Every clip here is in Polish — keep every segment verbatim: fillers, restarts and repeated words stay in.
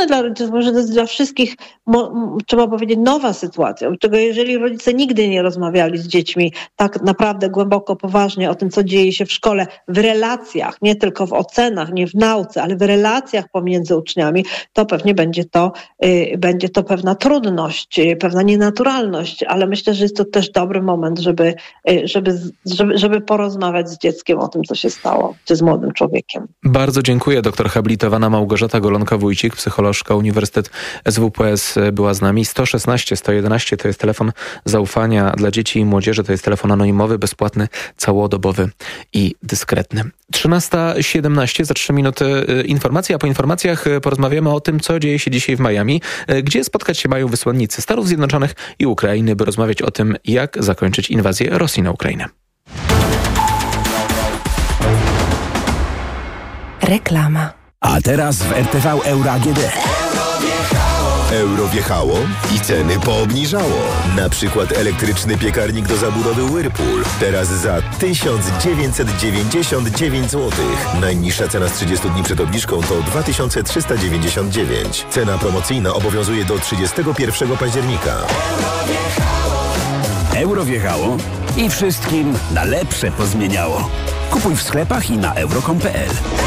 trudne dla rodziców, może to jest dla wszystkich, mo, trzeba powiedzieć, nowa sytuacja, czego jeżeli rodzice nigdy nie rozmawiali z dziećmi tak naprawdę głęboko, poważnie o tym, co dzieje się w szkole, w relacjach, nie tylko w ocenach, nie w nauce, ale w relacjach pomiędzy uczniami, to pewnie będzie to, y, będzie to pewna trudność, y, pewna nienaturalność, ale myślę, że jest to też dobry moment, żeby, y, żeby, żeby, żeby porozmawiać z dzieckiem o tym, co się stało, czy z młodym człowiekiem. Bardzo dziękuję. Doktor habilitowana Małgorzata Golonka-Wójcik, psycholożka, Uniwersytet S W P S była z nami. sto szesnaście sto jedenaście to jest telefon zaufania dla dzieci i młodzieży, to jest telefon anonimowy, bezpłatny, całodobowy i dyskretny. trzynasta siedemnaście, za trzy minuty informacje, a po informacjach porozmawiamy o tym, co dzieje się dzisiaj w Miami, gdzie spotkać się mają wysłannicy Stanów Zjednoczonych i Ukrainy, by rozmawiać o tym, jak zakończyć inwazję Rosji na Ukrainę. Reklama. A teraz w R T V Euro A G D. Euro wjechało i ceny poobniżało. Na przykład elektryczny piekarnik do zabudowy Whirlpool. Teraz za tysiąc dziewięćset dziewięćdziesiąt dziewięć złotych. Najniższa cena z trzydziestu dni przed obniżką to dwa tysiące trzysta dziewięćdziesiąt dziewięć. Cena promocyjna obowiązuje do trzydziestego pierwszego października. Euro wjechało i wszystkim na lepsze pozmieniało. Kupuj w sklepach i na euro kropka com kropka p l.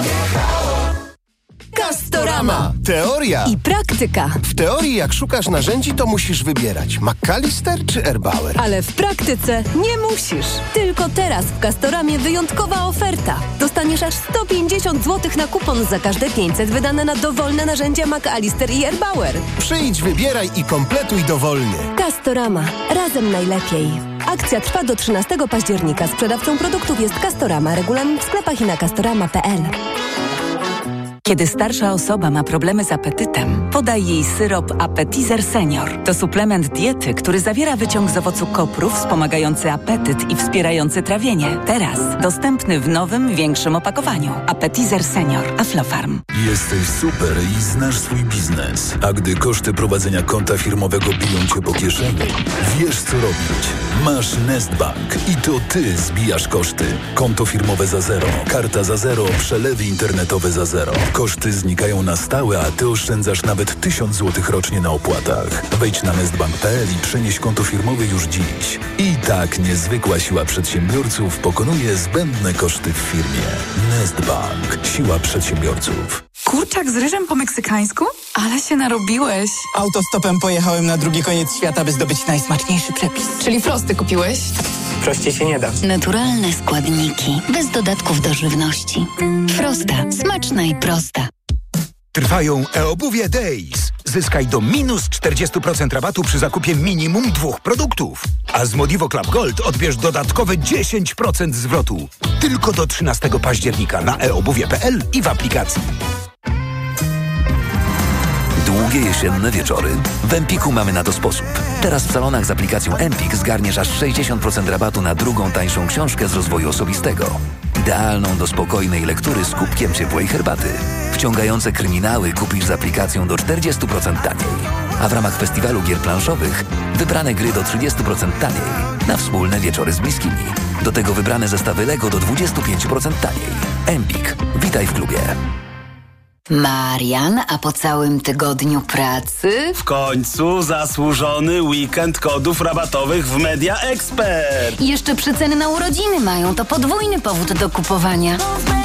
Castorama. Teoria I praktyka. W teorii, jak szukasz narzędzi, to musisz wybierać McAllister czy Erbauer. Ale w praktyce nie musisz. Tylko teraz w Castoramie wyjątkowa oferta. Dostaniesz aż sto pięćdziesiąt złotych na kupon za każde pięćset wydane na dowolne narzędzia McAllister i Erbauer. Przyjdź, wybieraj i kompletuj dowolnie. Castorama. Razem najlepiej. Akcja trwa do trzynastego października. Sprzedawcą produktów jest Castorama. Regulamin w sklepach i na castorama kropka p l. Kiedy starsza osoba ma problemy z apetytem, podaj jej syrop Appetizer Senior. To suplement diety, który zawiera wyciąg z owocu koprów wspomagający apetyt i wspierający trawienie. Teraz dostępny w nowym, większym opakowaniu. Appetizer Senior. Aflofarm. Jesteś super i znasz swój biznes. A gdy koszty prowadzenia konta firmowego biją cię po kieszeni, wiesz co robić. Masz Nestbank i to ty zbijasz koszty. Konto firmowe za zero, karta za zero, przelewy internetowe za zero. Koszty znikają na stałe, a ty oszczędzasz nawet tysiąc złotych rocznie na opłatach. Wejdź na nestbank kropka p l i przenieś konto firmowe już dziś. I tak niezwykła siła przedsiębiorców pokonuje zbędne koszty w firmie. Nestbank. Siła przedsiębiorców. Kurczak z ryżem po meksykańsku? Ale się narobiłeś. Autostopem pojechałem na drugi koniec świata, by zdobyć najsmaczniejszy przepis. Czyli frosty kupiłeś? Prościej się nie da. Naturalne składniki, bez dodatków do żywności. Frosta. Smaczna i prosta. Trwają e-obuwie Days. Zyskaj do minus czterdzieści procent rabatu przy zakupie minimum dwóch produktów. A z Modivo Club Gold odbierz dodatkowe dziesięć procent zwrotu. Tylko do trzynastego października na e obuwie kropka p l i w aplikacji. Długie jesienne wieczory? W Empiku mamy na to sposób. Teraz w salonach z aplikacją Empik zgarniesz aż sześćdziesiąt procent rabatu na drugą tańszą książkę z rozwoju osobistego. Idealną do spokojnej lektury z kubkiem ciepłej herbaty. Wciągające kryminały kupisz z aplikacją do czterdzieści procent taniej. A w ramach festiwalu gier planszowych wybrane gry do trzydzieści procent taniej. Na wspólne wieczory z bliskimi. Do tego wybrane zestawy Lego do dwadzieścia pięć procent taniej. Empik. Witaj w klubie. Marian, a po całym tygodniu pracy? W końcu zasłużony weekend kodów rabatowych w Media Expert. I jeszcze przeceny na urodziny mają, to podwójny powód do kupowania.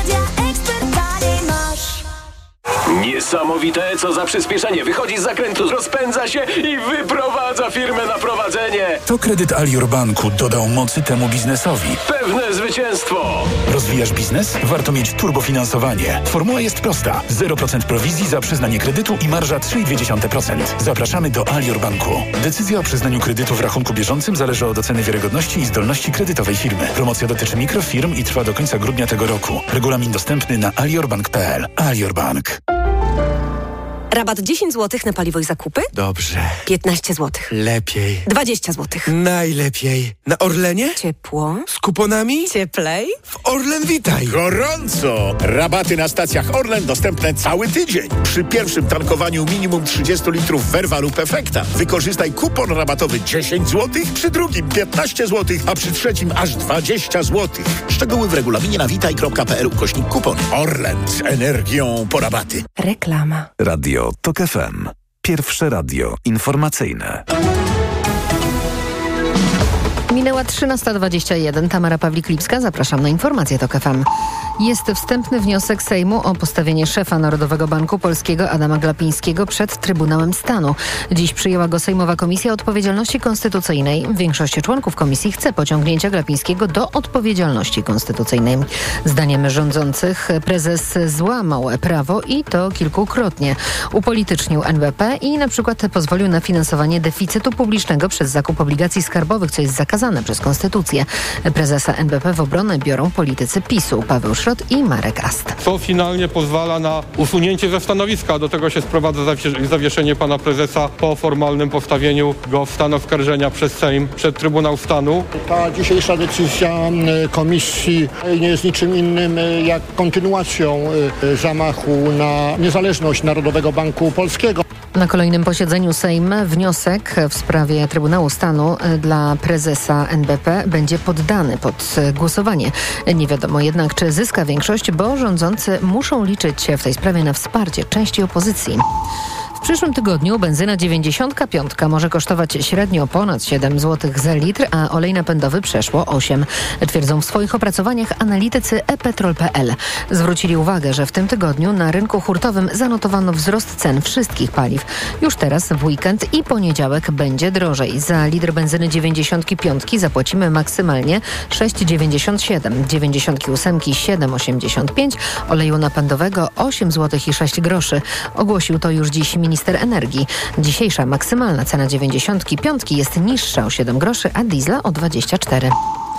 Niesamowite, co za przyspieszenie. Wychodzi z zakrętu, rozpędza się i wyprowadza firmę na prowadzenie. To kredyt Alior Banku dodał mocy temu biznesowi. Pewne zwycięstwo. Rozwijasz biznes? Warto mieć turbofinansowanie. Formuła jest prosta. zero procent prowizji za przyznanie kredytu i marża trzy przecinek dwa procent. Zapraszamy do Alior Banku. Decyzja o przyznaniu kredytu w rachunku bieżącym zależy od oceny wiarygodności i zdolności kredytowej firmy. Promocja dotyczy mikrofirm i trwa do końca grudnia tego roku. Regulamin dostępny na aliorbank kropka p l. Alior Bank. Rabat dziesięć złotych na paliwo i zakupy? Dobrze. piętnaście złotych. Lepiej. dwadzieścia złotych. Najlepiej. Na Orlenie? Ciepło. Z kuponami? Cieplej. W Orlen Witaj. Gorąco! Rabaty na stacjach Orlen dostępne cały tydzień. Przy pierwszym tankowaniu minimum trzydzieści litrów Verva lub Efekta wykorzystaj kupon rabatowy dziesięć złotych, przy drugim piętnaście złotych, a przy trzecim aż dwadzieścia złotych. Szczegóły w regulaminie na witaj kropka p l ukośnik kupon. Orlen z energią po rabaty. Reklama. Radio Radio TOK F M. Pierwsze radio informacyjne. Minęła trzynasta dwadzieścia jeden. Tamara Pawlik-Lipska. Zapraszam na informacje TOK F M. Jest wstępny wniosek Sejmu o postawienie szefa Narodowego Banku Polskiego Adama Glapińskiego przed Trybunałem Stanu. Dziś przyjęła go Sejmowa Komisja Odpowiedzialności Konstytucyjnej. Większość członków komisji chce pociągnięcia Glapińskiego do odpowiedzialności konstytucyjnej. Zdaniem rządzących prezes złamał prawo i to kilkukrotnie. Upolitycznił N B P i na przykład pozwolił na finansowanie deficytu publicznego przez zakup obligacji skarbowych, co jest zakazane przez Konstytucję. Prezesa N B P w obronę biorą politycy PiSu Paweł Szrot i Marek Ast. Co finalnie pozwala na usunięcie ze stanowiska. Do tego się sprowadza zawieszenie pana prezesa po formalnym postawieniu go w stan oskarżenia przez Sejm przed Trybunał Stanu. Ta dzisiejsza decyzja komisji nie jest niczym innym jak kontynuacją zamachu na niezależność Narodowego Banku Polskiego. Na kolejnym posiedzeniu Sejm wniosek w sprawie Trybunału Stanu dla prezesa N B P będzie poddany pod głosowanie. Nie wiadomo jednak, czy zyska większość, bo rządzący muszą liczyć w tej sprawie na wsparcie części opozycji. W przyszłym tygodniu benzyna dziewięćdziesiąt pięć może kosztować średnio ponad siedem złotych za litr, a olej napędowy przeszło osiem. Twierdzą w swoich opracowaniach analitycy e petrol kropka p l. Zwrócili uwagę, że w tym tygodniu na rynku hurtowym zanotowano wzrost cen wszystkich paliw. Już teraz w weekend i poniedziałek będzie drożej. Za litr benzyny dziewięćdziesiąt pięć zapłacimy maksymalnie sześć dziewięćdziesiąt siedem, dziewięćdziesiąt osiem siedem osiemdziesiąt pięć, oleju napędowego osiem złotych i sześć groszy. Ogłosił to już dziś minister energii. Dzisiejsza maksymalna cena dziewięćdziesiąt pięć jest niższa o siedem groszy, a diesla o dwadzieścia cztery.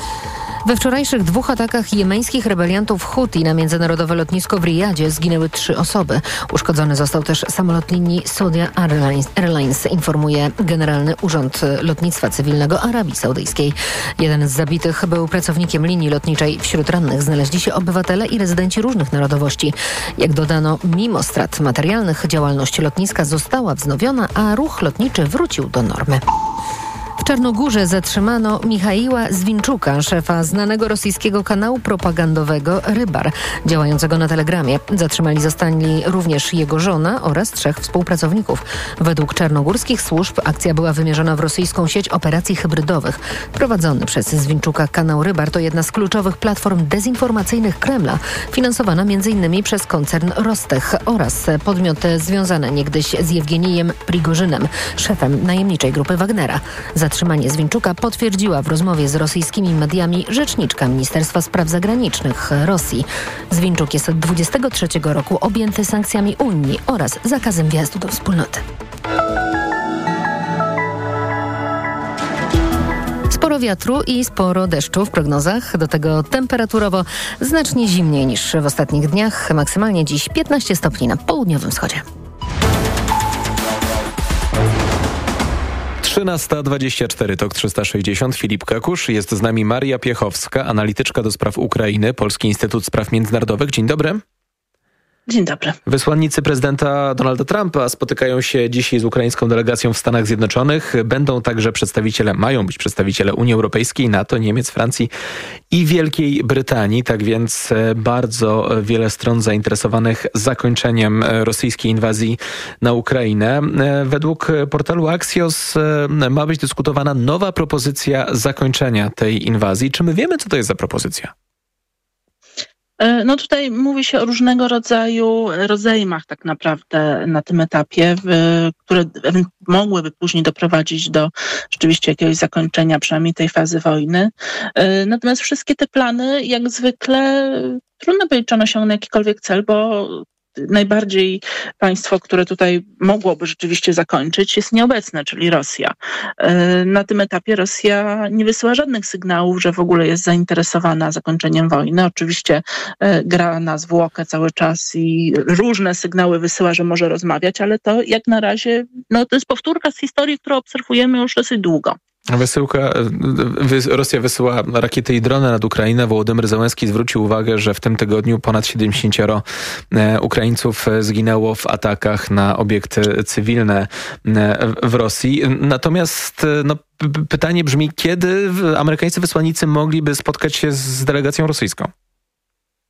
We wczorajszych dwóch atakach jemeńskich rebeliantów Huti na międzynarodowe lotnisko w Riyadzie zginęły trzy osoby. Uszkodzony został też samolot linii Saudi Airlines, Airlines, informuje Generalny Urząd Lotnictwa Cywilnego Arabii Saudyjskiej. Jeden z zabitych był pracownikiem linii lotniczej. Wśród rannych znaleźli się obywatele i rezydenci różnych narodowości. Jak dodano, mimo strat materialnych działalność lotniska została wznowiona, a ruch lotniczy wrócił do normy. W Czarnogórze zatrzymano Michaiła Zwinczuka, szefa znanego rosyjskiego kanału propagandowego Rybar, działającego na Telegramie. Zatrzymali zostali również jego żona oraz trzech współpracowników. Według czarnogórskich służb akcja była wymierzona w rosyjską sieć operacji hybrydowych. Prowadzony przez Zwinczuka kanał Rybar to jedna z kluczowych platform dezinformacyjnych Kremla, finansowana między innymi przez koncern Rostech oraz podmioty związane niegdyś z Jewgenijem Prigorzynem, szefem najemniczej grupy Wagnera. Zatrzymanie Zwinczuka potwierdziła w rozmowie z rosyjskimi mediami rzeczniczka Ministerstwa Spraw Zagranicznych Rosji. Zwinczuk jest od dwudziestego trzeciego roku objęty sankcjami Unii oraz zakazem wjazdu do wspólnoty. Sporo wiatru i sporo deszczu w prognozach, do tego temperaturowo znacznie zimniej niż w ostatnich dniach. Maksymalnie dziś piętnaście stopni na południowym wschodzie. trzynasta dwadzieścia cztery, TOK trzysta sześćdziesiąt. Filip Kakusz, jest z nami Maria Piechowska, analityczka do spraw Ukrainy, Polski Instytut Spraw Międzynarodowych. Dzień dobry. Dzień dobry. Wysłannicy prezydenta Donalda Trumpa spotykają się dzisiaj z ukraińską delegacją w Stanach Zjednoczonych. Będą także przedstawiciele, mają być przedstawiciele Unii Europejskiej, NATO, Niemiec, Francji i Wielkiej Brytanii. Tak więc bardzo wiele stron zainteresowanych zakończeniem rosyjskiej inwazji na Ukrainę. Według portalu Axios ma być dyskutowana nowa propozycja zakończenia tej inwazji. Czy my wiemy, co to jest za propozycja? No tutaj mówi się o różnego rodzaju rozejmach tak naprawdę na tym etapie, które mogłyby później doprowadzić do rzeczywiście jakiegoś zakończenia przynajmniej tej fazy wojny. Natomiast wszystkie te plany, jak zwykle, trudno powiedzieć, czy one osiągną jakikolwiek cel, bo najbardziej państwo, które tutaj mogłoby rzeczywiście zakończyć, jest nieobecne, czyli Rosja. Na tym etapie Rosja nie wysyła żadnych sygnałów, że w ogóle jest zainteresowana zakończeniem wojny. Oczywiście gra na zwłokę cały czas i różne sygnały wysyła, że może rozmawiać, ale to jak na razie, no to jest powtórka z historii, którą obserwujemy już dosyć długo. Wysyłka, Rosja wysyła rakiety i drony nad Ukrainę. Wołodymyr Zełenski zwrócił uwagę, że w tym tygodniu ponad siedemdziesięcioro Ukraińców zginęło w atakach na obiekty cywilne w Rosji. Natomiast no, pytanie brzmi, kiedy amerykańscy wysłannicy mogliby spotkać się z delegacją rosyjską?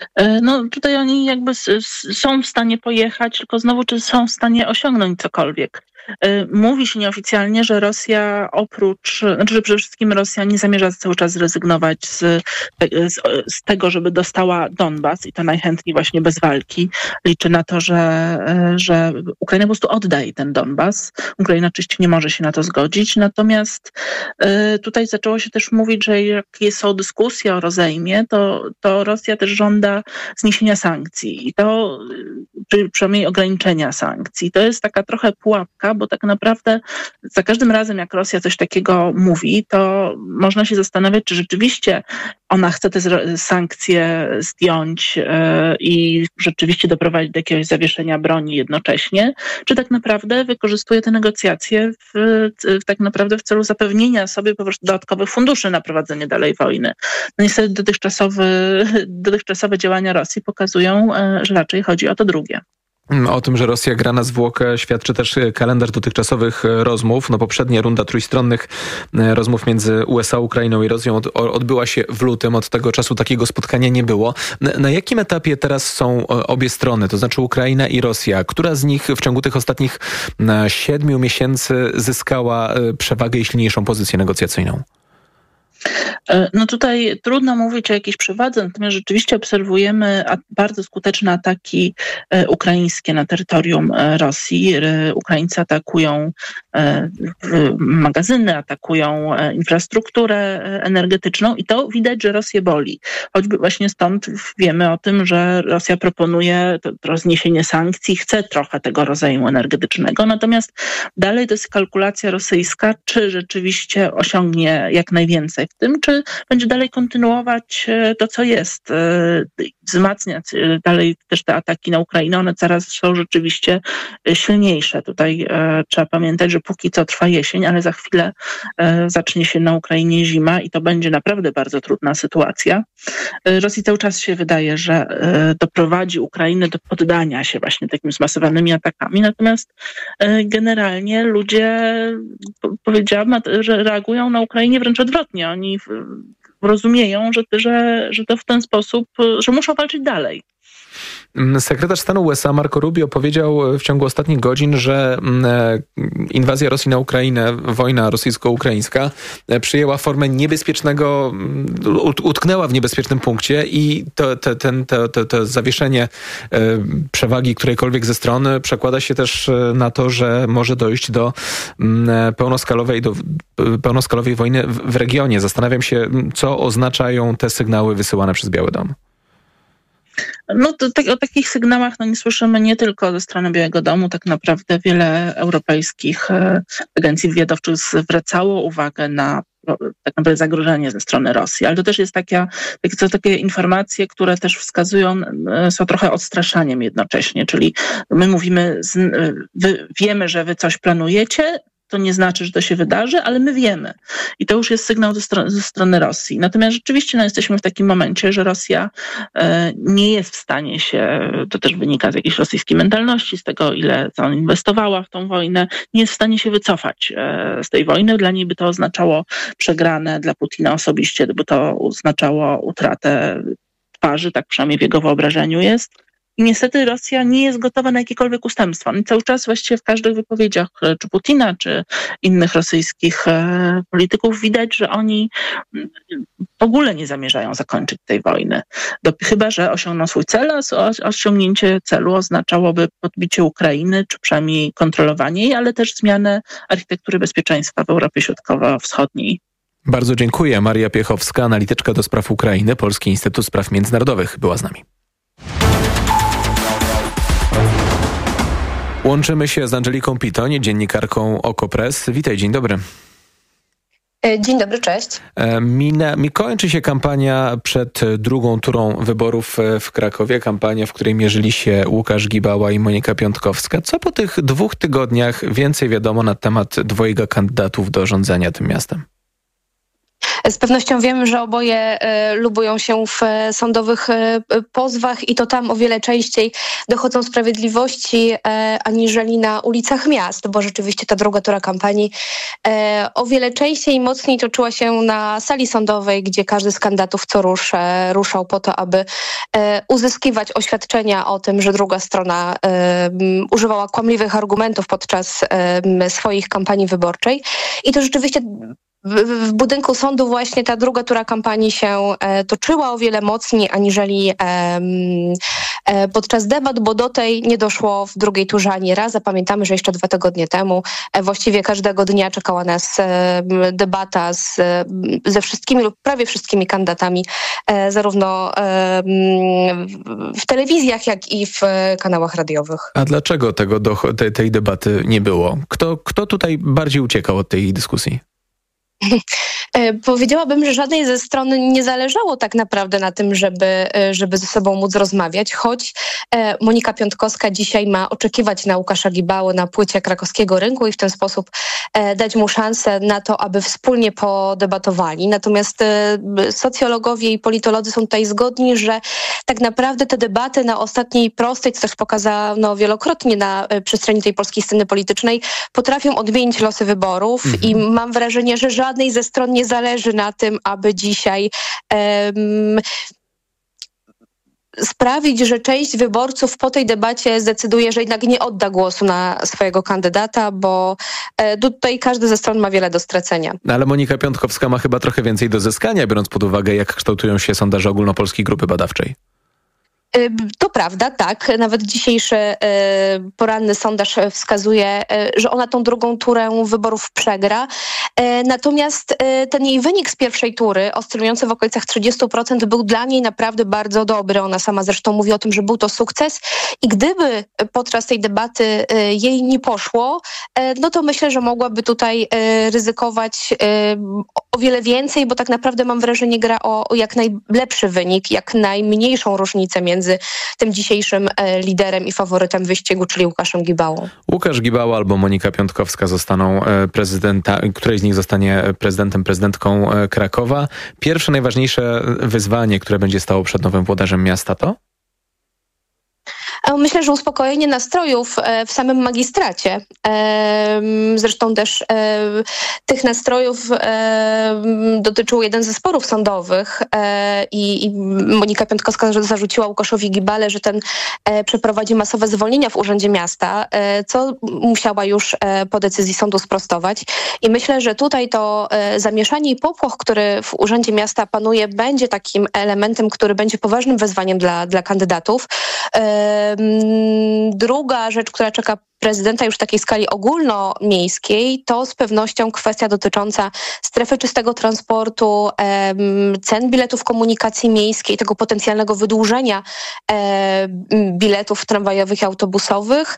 No tutaj oni jakby s- s- są w stanie pojechać, tylko znowu czy są w stanie osiągnąć cokolwiek. Mówi się nieoficjalnie, że Rosja oprócz, znaczy, że przede wszystkim Rosja nie zamierza cały czas zrezygnować z, z, z tego, żeby dostała Donbas i to najchętniej właśnie bez walki. Liczy na to, że, że Ukraina po prostu oddaje ten Donbas. Ukraina oczywiście nie może się na to zgodzić, natomiast tutaj zaczęło się też mówić, że jak są dyskusje o rozejmie, to, to Rosja też żąda zniesienia sankcji i to, czy przynajmniej ograniczenia sankcji. To jest taka trochę pułapka, bo tak naprawdę za każdym razem, jak Rosja coś takiego mówi, to można się zastanawiać, czy rzeczywiście ona chce te sankcje zdjąć yy, i rzeczywiście doprowadzić do jakiegoś zawieszenia broni jednocześnie, czy tak naprawdę wykorzystuje te negocjacje w, w, tak naprawdę w celu zapewnienia sobie po prostu dodatkowych funduszy na prowadzenie dalej wojny. No niestety dotychczasowe, dotychczasowe działania Rosji pokazują, yy, że raczej chodzi o to drugie. O tym, że Rosja gra na zwłokę, świadczy też kalendarz dotychczasowych rozmów. No, poprzednia runda trójstronnych rozmów między U S A, Ukrainą i Rosją od, odbyła się w lutym. Od tego czasu takiego spotkania nie było. Na, na jakim etapie teraz są obie strony, to znaczy Ukraina i Rosja? Która z nich w ciągu tych ostatnich siedmiu miesięcy zyskała przewagę i silniejszą pozycję negocjacyjną? No tutaj trudno mówić o jakiejś przewadze, natomiast rzeczywiście obserwujemy bardzo skuteczne ataki ukraińskie na terytorium Rosji. Ukraińcy atakują magazyny, atakują infrastrukturę energetyczną i to widać, że Rosję boli. Choćby właśnie stąd wiemy o tym, że Rosja proponuje rozniesienie sankcji, chce trochę tego rozejmu energetycznego, natomiast dalej to jest kalkulacja rosyjska, czy rzeczywiście osiągnie jak najwięcej w tym, czy będzie dalej kontynuować to, co jest, wzmacniać dalej też te ataki na Ukrainę. One coraz są rzeczywiście silniejsze. Tutaj trzeba pamiętać, że póki co trwa jesień, ale za chwilę zacznie się na Ukrainie zima i to będzie naprawdę bardzo trudna sytuacja. Rosji cały czas się wydaje, że doprowadzi Ukrainę do poddania się właśnie takim zmasowanymi atakami, natomiast generalnie ludzie, powiedziałabym, że reagują na Ukrainie wręcz odwrotnie. Oni rozumieją, że, że, że to w ten sposób, że muszą walczyć dalej. Sekretarz stanu U S A Marco Rubio powiedział w ciągu ostatnich godzin, że inwazja Rosji na Ukrainę, wojna rosyjsko-ukraińska przyjęła formę niebezpiecznego, utknęła w niebezpiecznym punkcie i to, to, ten, to, to, to zawieszenie przewagi którejkolwiek ze stron przekłada się też na to, że może dojść do pełnoskalowej, do pełnoskalowej wojny w regionie. Zastanawiam się, co oznaczają te sygnały wysyłane przez Biały Dom. No to, tak, o takich sygnałach no, nie słyszymy nie tylko ze strony Białego Domu. Tak naprawdę wiele europejskich e, agencji wywiadowczych zwracało uwagę na tak naprawdę zagrożenie ze strony Rosji. Ale to też jest taka, to takie informacje, które też wskazują, są trochę odstraszaniem jednocześnie. Czyli my mówimy, z, wy, wiemy, że wy coś planujecie, to nie znaczy, że to się wydarzy, ale my wiemy. I to już jest sygnał ze, stro- ze strony Rosji. Natomiast rzeczywiście no, jesteśmy w takim momencie, że Rosja e, nie jest w stanie się, to też wynika z jakiejś rosyjskiej mentalności, z tego, ile co on inwestowała w tą wojnę, nie jest w stanie się wycofać e, z tej wojny. Dla niej by to oznaczało przegrane, dla Putina osobiście by to oznaczało utratę twarzy, tak przynajmniej w jego wyobrażeniu jest. I niestety Rosja nie jest gotowa na jakiekolwiek ustępstwa. I cały czas właściwie w każdych wypowiedziach, czy Putina, czy innych rosyjskich e, polityków widać, że oni w ogóle nie zamierzają zakończyć tej wojny. Do, chyba że osiągną swój cel, a osiągnięcie celu oznaczałoby podbicie Ukrainy, czy przynajmniej kontrolowanie jej, ale też zmianę architektury bezpieczeństwa w Europie Środkowo-Wschodniej. Bardzo dziękuję. Maria Piechowska, analityczka do spraw Ukrainy, Polski Instytut Spraw Międzynarodowych, była z nami. Łączymy się z Angeliką Pitoń, dziennikarką Okopres. Witaj, dzień dobry. Dzień dobry, cześć. Mina, mi kończy się kampania przed drugą turą wyborów w Krakowie. Kampania, w której mierzyli się Łukasz Gibała i Monika Piątkowska. Co po tych dwóch tygodniach więcej wiadomo na temat dwojga kandydatów do rządzenia tym miastem? Z pewnością wiemy, że oboje e, lubują się w e, sądowych e, pozwach i to tam o wiele częściej dochodzą sprawiedliwości e, aniżeli na ulicach miast, bo rzeczywiście ta druga tura kampanii e, o wiele częściej i mocniej toczyła się na sali sądowej, gdzie każdy z kandydatów co rusz e, ruszał po to, aby e, uzyskiwać oświadczenia o tym, że druga strona e, używała kłamliwych argumentów podczas e, swoich kampanii wyborczej. I to rzeczywiście W, w budynku sądu właśnie ta druga tura kampanii się e, toczyła o wiele mocniej aniżeli e, e, podczas debat, bo do tej nie doszło w drugiej turze ani raz. Pamiętamy, że jeszcze dwa tygodnie temu e, właściwie każdego dnia czekała nas e, debata z, ze wszystkimi lub prawie wszystkimi kandydatami, e, zarówno e, w telewizjach, jak i w kanałach radiowych. A dlaczego tego do, te, tej debaty nie było? Kto, kto tutaj bardziej uciekał od tej dyskusji? Powiedziałabym, że żadnej ze stron nie zależało tak naprawdę na tym, żeby, żeby ze sobą móc rozmawiać, choć Monika Piątkowska dzisiaj ma oczekiwać na Łukasza Gibałę na płycie krakowskiego rynku i w ten sposób dać mu szansę na to, aby wspólnie podebatowali. Natomiast socjologowie i politolodzy są tutaj zgodni, że tak naprawdę te debaty na ostatniej prostej, co też pokazano wielokrotnie na przestrzeni tej polskiej sceny politycznej, potrafią odmienić losy wyborów mhm. i mam wrażenie, że żadnej ze stron nie zależy na tym, aby dzisiaj um, sprawić, że część wyborców po tej debacie zdecyduje, że jednak nie odda głosu na swojego kandydata, bo e, tutaj każdy ze stron ma wiele do stracenia. Ale Monika Piątkowska ma chyba trochę więcej do zyskania, biorąc pod uwagę, jak kształtują się sondaże Ogólnopolskiej Grupy Badawczej. To prawda, tak. Nawet dzisiejszy y, poranny sondaż wskazuje, y, że ona tą drugą turę wyborów przegra. Y, natomiast y, ten jej wynik z pierwszej tury, oscylujący w okolicach trzydzieści procent, był dla niej naprawdę bardzo dobry. Ona sama zresztą mówi o tym, że był to sukces i gdyby podczas tej debaty y, jej nie poszło, y, no to myślę, że mogłaby tutaj y, ryzykować y, o wiele więcej, bo tak naprawdę mam wrażenie, gra o, o jak najlepszy wynik, jak najmniejszą różnicę między między tym dzisiejszym liderem i faworytem wyścigu, czyli Łukaszem Gibałą. Łukasz Gibała albo Monika Piątkowska zostaną prezydenta, której z nich zostanie prezydentem, prezydentką Krakowa. Pierwsze, najważniejsze wyzwanie, które będzie stało przed nowym włodarzem miasta, to? Myślę, że uspokojenie nastrojów w samym magistracie. Zresztą też tych nastrojów dotyczył jeden ze sporów sądowych i Monika Piątkowska zarzuciła Łukaszowi Gibale, że ten przeprowadzi masowe zwolnienia w Urzędzie Miasta, co musiała już po decyzji sądu sprostować. I myślę, że tutaj to zamieszanie i popłoch, który w Urzędzie Miasta panuje, będzie takim elementem, który będzie poważnym wyzwaniem dla, dla kandydatów. Druga rzecz, która czeka prezydenta już w takiej skali ogólnomiejskiej, to z pewnością kwestia dotycząca strefy czystego transportu, cen biletów komunikacji miejskiej, tego potencjalnego wydłużenia biletów tramwajowych i autobusowych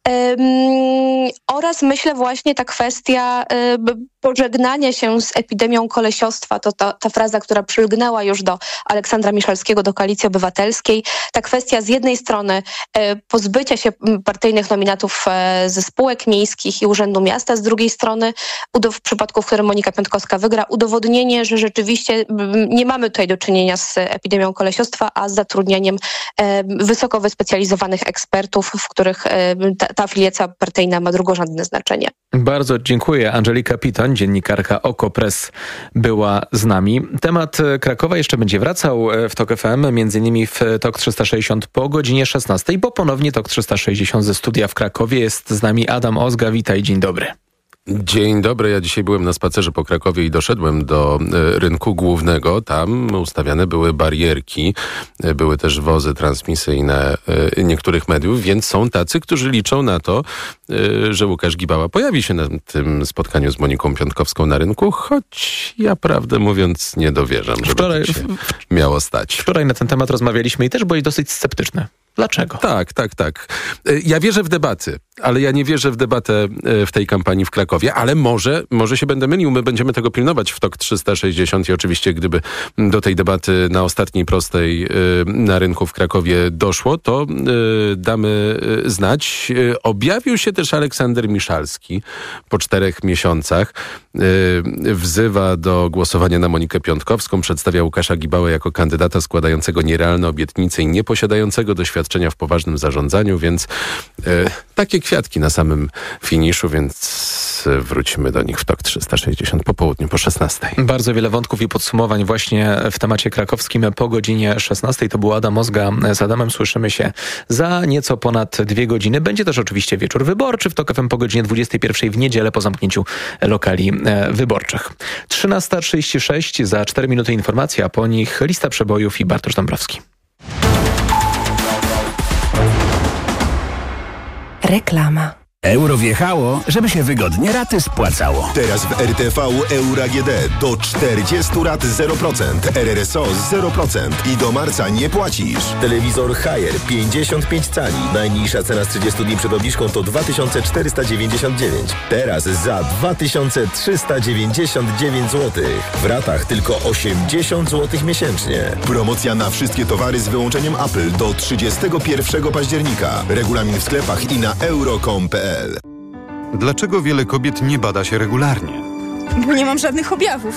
oraz myślę właśnie ta kwestia pożegnania się z epidemią kolesiostwa, to ta, ta fraza, która przylgnęła już do Aleksandra Miszalskiego, do Koalicji Obywatelskiej. Ta kwestia z jednej strony pozbycia się partyjnych nominatów ze spółek miejskich i Urzędu Miasta, z drugiej strony w przypadku, w którym Monika Piątkowska wygra, udowodnienie, że rzeczywiście nie mamy tutaj do czynienia z epidemią kolesiostwa, a z zatrudnieniem wysoko wyspecjalizowanych ekspertów, w których ta, ta afiliacja partyjna ma drugorzędne znaczenie. Bardzo dziękuję. Angelika Piton, dziennikarka OKO.press, była z nami. Temat Krakowa jeszcze będzie wracał w TOK F M, między innymi w TOK trzysta sześćdziesiąt po godzinie szesnastej, bo ponownie TOK trzysta sześćdziesiąt ze studia w Krakowie. Jest z nami Adam Ozga. Witaj, dzień dobry. Dzień dobry, ja dzisiaj byłem na spacerze po Krakowie i doszedłem do y, rynku głównego. Tam ustawiane były barierki, y, były też wozy transmisyjne y, niektórych mediów, więc są tacy, którzy liczą na to, y, że Łukasz Gibała pojawi się na tym spotkaniu z Moniką Piątkowską na rynku, choć ja prawdę mówiąc nie dowierzam, żeby wczoraj, to się miało stać. Wczoraj na ten temat rozmawialiśmy i też byłeś dosyć sceptyczny. Dlaczego? Tak, tak, tak. Ja wierzę w debaty. ale ja nie wierzę w debatę w tej kampanii w Krakowie, ale może, może się będę mylił. My będziemy tego pilnować w T O K trzysta sześćdziesiąt i oczywiście gdyby do tej debaty na ostatniej prostej na rynku w Krakowie doszło, to damy znać. Objawił się też Aleksander Miszalski po czterech miesiącach. Wzywa do głosowania na Monikę Piątkowską, przedstawia Łukasza Gibałę jako kandydata składającego nierealne obietnice i nieposiadającego doświadczenia w poważnym zarządzaniu, więc e, takie kwiatki na samym finiszu, więc wrócimy do nich w T O K trzysta sześćdziesiąt po południu, po szesnastej. Bardzo wiele wątków i podsumowań właśnie w temacie krakowskim po godzinie szesnastej. To był Adam Mozga z Adamem. Słyszymy się za nieco ponad dwie godziny. Będzie też oczywiście wieczór wyborczy w T O K F M po godzinie dwudziestej pierwszej w niedzielę po zamknięciu lokali e, wyborczych. trzynasta trzydzieści sześć, za cztery minuty informacja, a po nich lista przebojów i Bartosz Dąbrowski. Reklama. Euro wjechało, żeby się wygodnie raty spłacało. Teraz w R T V Euro A G D do czterdziestu rat zero procent, R R S O zero procent i do marca nie płacisz. Telewizor Haier pięćdziesiąt pięć cali. Najniższa cena z trzydziestu dni przed obniżką to dwa tysiące czterysta dziewięćdziesiąt dziewięć. Teraz za dwa tysiące trzysta dziewięćdziesiąt dziewięć złotych. W ratach tylko osiemdziesiąt złotych miesięcznie. Promocja na wszystkie towary z wyłączeniem Apple do trzydziestego pierwszego października. Regulamin w sklepach i na euro kropka com kropka p l. Dlaczego wiele kobiet nie bada się regularnie? Bo nie mam żadnych objawów.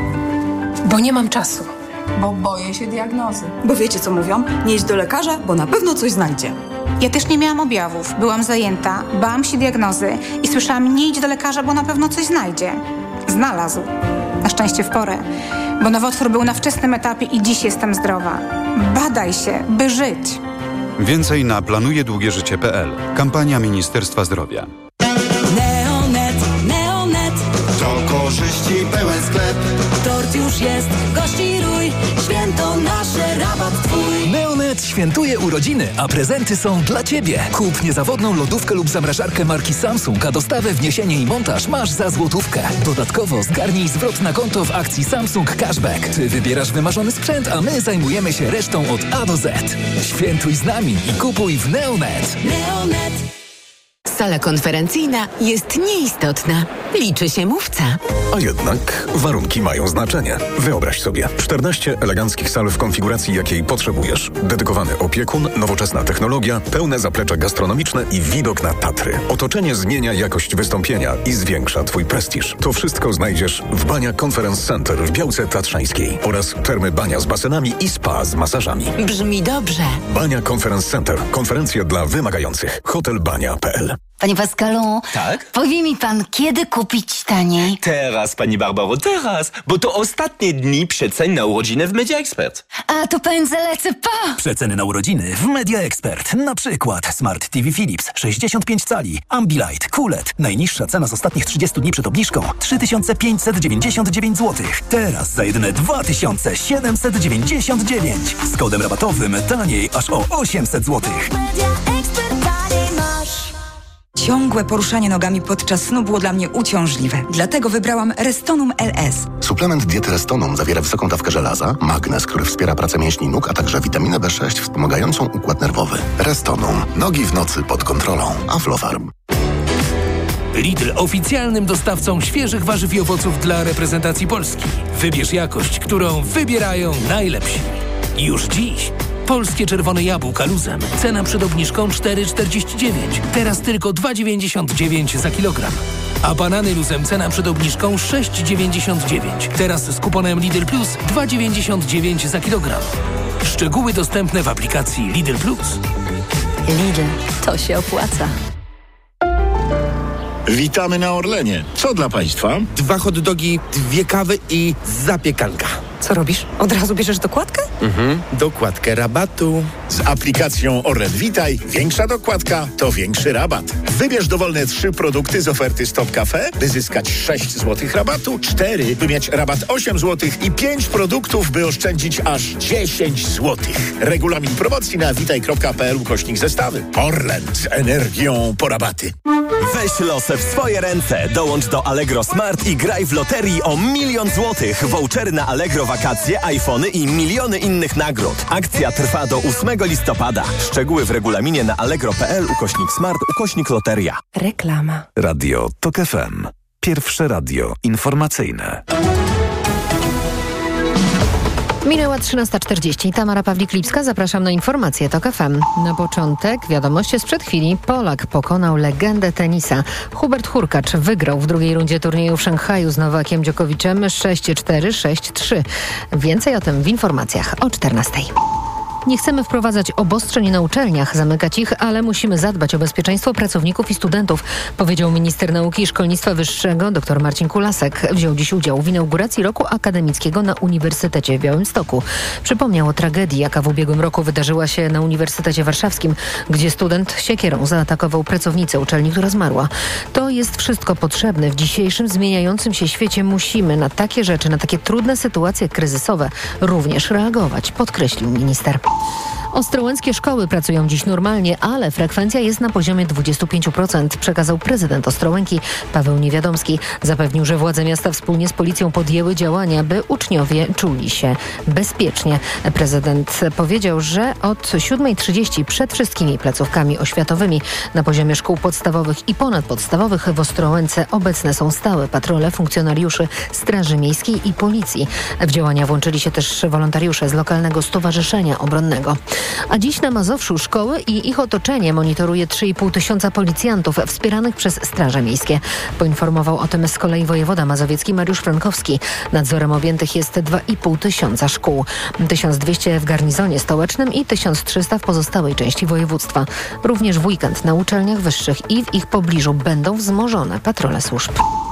Bo nie mam czasu. Bo boję się diagnozy. Bo wiecie co mówią? Nie idź do lekarza, bo na pewno coś znajdzie. Ja też nie miałam objawów. Byłam zajęta, bałam się diagnozy i słyszałam: nie idź do lekarza, bo na pewno coś znajdzie. Znalazł. Na szczęście w porę. Bo nowotwór był na wczesnym etapie i dziś jestem zdrowa. Badaj się, by żyć. Więcej na planuje długie życie kropka p l. Kampania Ministerstwa Zdrowia. Neonet, Neonet. To korzyści pełen sklep. Tort już jest, gości rój. Święto nasze, rabat twój. Neonet świętuje urodziny, a prezenty są dla Ciebie. Kup niezawodną lodówkę lub zamrażarkę marki Samsung, a dostawę, wniesienie i montaż masz za złotówkę. Dodatkowo zgarnij zwrot na konto w akcji Samsung Cashback. Ty wybierasz wymarzony sprzęt, a my zajmujemy się resztą od A do Z. Świętuj z nami i kupuj w Neonet. Neonet. Sala konferencyjna jest nieistotna. Liczy się mówca. A jednak warunki mają znaczenie. Wyobraź sobie czternaście eleganckich sal w konfiguracji, jakiej potrzebujesz. Dedykowany opiekun, nowoczesna technologia, pełne zaplecze gastronomiczne i widok na Tatry. Otoczenie zmienia jakość wystąpienia i zwiększa Twój prestiż. To wszystko znajdziesz w Bania Conference Center w Białce Tatrzańskiej oraz termy Bania z basenami i spa z masażami. Brzmi dobrze. Bania Conference Center. Konferencje dla wymagających. hotel bania kropka p l. Panie Pascalu, tak? Powie mi pan, kiedy kupić taniej? Teraz, pani Barbaro, teraz, bo to ostatnie dni przecen na urodziny w Media Expert. A to pędzę lecę pa! Przeceny na urodziny w Media Expert. Na przykład Smart T V Philips sześćdziesiąt pięć cali, Ambilight, Q L E D. Najniższa cena z ostatnich trzydziestu dni przed obniżką trzy tysiące pięćset dziewięćdziesiąt dziewięć złotych. Teraz za jedyne dwa tysiące siedemset dziewięćdziesiąt dziewięć. Z kodem rabatowym taniej aż o osiemset złotych. Ciągłe poruszanie nogami podczas snu było dla mnie uciążliwe. Dlatego wybrałam Restonum L S. Suplement diety Restonum zawiera wysoką dawkę żelaza, magnez, który wspiera pracę mięśni nóg, a także witaminę B sześć wspomagającą układ nerwowy. Restonum. Nogi w nocy pod kontrolą. Aflofarm. Lidl oficjalnym dostawcą świeżych warzyw i owoców dla reprezentacji Polski. Wybierz jakość, którą wybierają najlepsi. Już dziś polskie czerwone jabłka luzem. Cena przed obniżką cztery czterdzieści dziewięć. Teraz tylko dwa dziewięćdziesiąt dziewięć za kilogram. A banany luzem cena przed obniżką sześć dziewięćdziesiąt dziewięć. Teraz z kuponem Lidl Plus dwa dziewięćdziesiąt dziewięć za kilogram. Szczegóły dostępne w aplikacji Lidl Plus. Lidl, to się opłaca. Witamy na Orlenie. Co dla Państwa? Dwa hot dogi, dwie kawy i zapiekanka. Co robisz? Od razu bierzesz dokładkę? Mhm, dokładkę rabatu. Z aplikacją Orlen Witaj większa dokładka to większy rabat. Wybierz dowolne trzy produkty z oferty Stop Cafe, by zyskać sześć złotych rabatu, cztery, by mieć rabat osiem złotych i pięć produktów, by oszczędzić aż dziesięć złotych. Regulamin promocji na witaj kropka p l ukośnik zestawy. Orlen z energią po rabaty. Weź losy w swoje ręce. Dołącz do Allegro Smart i graj w loterii o milion złotych. Vouchery na Allegro Eurowakacje, iPhony i miliony innych nagród. Akcja trwa do ósmego listopada. Szczegóły w regulaminie na allegro kropka p l ukośnik smart ukośnik loteria. Reklama. Radio TOK F M. Pierwsze radio informacyjne. Minęła trzynasta czterdzieści. Tamara Pawlik-Lipska, zapraszam na informacje TOK F M. Na początek wiadomości sprzed chwili. Polak pokonał legendę tenisa. Hubert Hurkacz wygrał w drugiej rundzie turnieju w Szanghaju z Nowakiem Djokoviczem sześć cztery, sześć trzy. Więcej o tym w informacjach o czternastej. Nie chcemy wprowadzać obostrzeń na uczelniach, zamykać ich, ale musimy zadbać o bezpieczeństwo pracowników i studentów, powiedział minister nauki i szkolnictwa wyższego dr Marcin Kulasek. Wziął dziś udział w inauguracji roku akademickiego na Uniwersytecie w Białymstoku. Przypomniał o tragedii, jaka w ubiegłym roku wydarzyła się na Uniwersytecie Warszawskim, gdzie student siekierą zaatakował pracownicę uczelni, która zmarła. To jest wszystko potrzebne. W dzisiejszym zmieniającym się świecie musimy na takie rzeczy, na takie trudne sytuacje kryzysowe również reagować, podkreślił minister. Ostrołęckie szkoły pracują dziś normalnie, ale frekwencja jest na poziomie dwadzieścia pięć procent, przekazał prezydent Ostrołęki Paweł Niewiadomski. Zapewnił, że władze miasta wspólnie z policją podjęły działania, by uczniowie czuli się bezpiecznie. Prezydent powiedział, że od siódma trzydzieści przed wszystkimi placówkami oświatowymi na poziomie szkół podstawowych i ponadpodstawowych w Ostrołęce obecne są stałe patrole funkcjonariuszy Straży Miejskiej i Policji. W działania włączyli się też wolontariusze z lokalnego Stowarzyszenia Obronnego. A dziś na Mazowszu szkoły i ich otoczenie monitoruje trzy i pół tysiąca policjantów wspieranych przez Straże Miejskie. Poinformował o tym z kolei wojewoda mazowiecki Mariusz Frankowski. Nadzorem objętych jest dwa i pół tysiąca szkół. tysiąc dwieście w garnizonie stołecznym i tysiąc trzysta w pozostałej części województwa. Również w weekend na uczelniach wyższych i w ich pobliżu będą wzmożone patrole służb.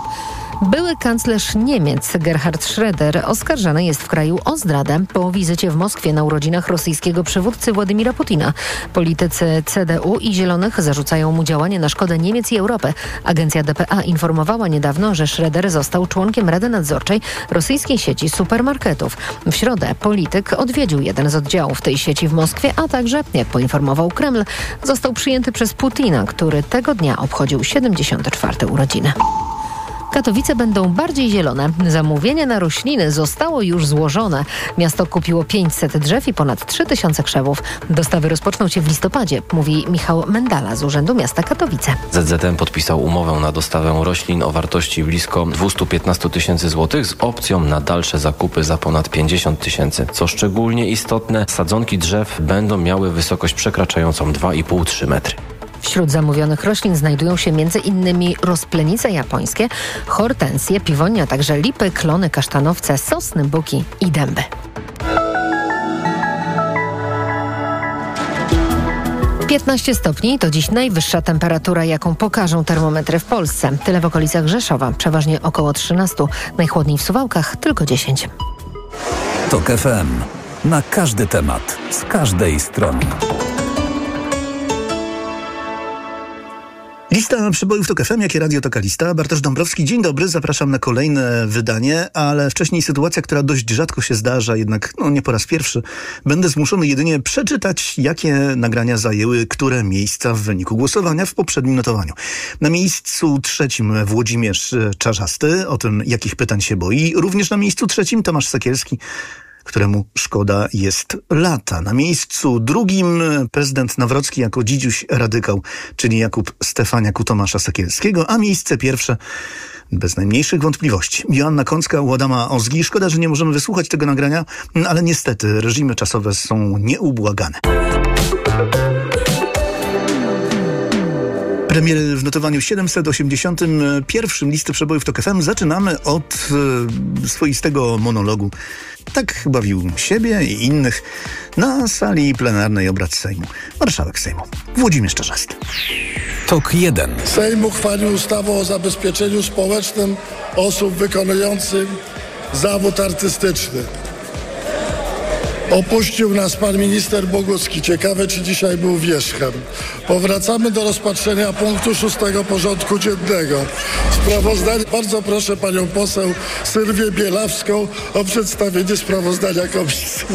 Były kanclerz Niemiec Gerhard Schröder oskarżany jest w kraju o zdradę po wizycie w Moskwie na urodzinach rosyjskiego przywódcy Władimira Putina. Politycy C D U i Zielonych zarzucają mu działanie na szkodę Niemiec i Europy. Agencja D P A informowała niedawno, że Schröder został członkiem Rady Nadzorczej rosyjskiej sieci supermarketów. W środę polityk odwiedził jeden z oddziałów tej sieci w Moskwie, a także, jak poinformował Kreml, został przyjęty przez Putina, który tego dnia obchodził siedemdziesiąte czwarte urodziny. Katowice będą bardziej zielone. Zamówienie na rośliny zostało już złożone. Miasto kupiło pięćset drzew i ponad trzy tysiące krzewów. Dostawy rozpoczną się w listopadzie, mówi Michał Mendala z Urzędu Miasta Katowice. Z Z M podpisał umowę na dostawę roślin o wartości blisko dwieście piętnaście tysięcy złotych z opcją na dalsze zakupy za ponad pięćdziesiąt tysięcy. Co szczególnie istotne, sadzonki drzew będą miały wysokość przekraczającą dwa i pół do trzech metry. Wśród zamówionych roślin znajdują się między innymi rozplenice japońskie, hortensje, piwonie, a także lipy, klony, kasztanowce, sosny, buki i dęby. piętnaście stopni to dziś najwyższa temperatura, jaką pokażą termometry w Polsce. Tyle w okolicach Rzeszowa, przeważnie około trzynaście. Najchłodniej w Suwałkach tylko dziesięć. TOK F M. Na każdy temat, z każdej strony. Lista przybojów TOK F M, jakie radio Toka Lista. Bartosz Dąbrowski, dzień dobry, zapraszam na kolejne wydanie, ale wcześniej sytuacja, która dość rzadko się zdarza, jednak no nie po raz pierwszy. Będę zmuszony jedynie przeczytać, jakie nagrania zajęły które miejsca w wyniku głosowania w poprzednim notowaniu. Na miejscu trzecim Włodzimierz Czarzasty, o tym, jakich pytań się boi. Również na miejscu trzecim Tomasz Sekielski, któremu szkoda jest lata. Na miejscu drugim prezydent Nawrocki jako dzidziuś radykał, czyli Jakub Stefaniak u Tomasza Sekielskiego, a miejsce pierwsze bez najmniejszych wątpliwości Joanna Kącka u Adama Ozgi. Szkoda, że nie możemy wysłuchać tego nagrania, ale niestety reżimy czasowe są nieubłagane. Premier w notowaniu siedemset osiemdziesiątym pierwszym listy przebojów TOK F M. Zaczynamy od e, swoistego monologu. Tak bawił siebie i innych na sali plenarnej obrad Sejmu. Marszałek Sejmu Włodzimierz Czarzasty. TOK jeden. Sejm uchwalił ustawę o zabezpieczeniu społecznym osób wykonujących zawód artystyczny. Opuścił nas pan minister Bogucki. Ciekawe, czy dzisiaj był wierzchem. Powracamy do rozpatrzenia punktu szóstego porządku dziennego. Sprawozdanie. Bardzo proszę panią poseł Sylwię Bielawską o przedstawienie sprawozdania komisji.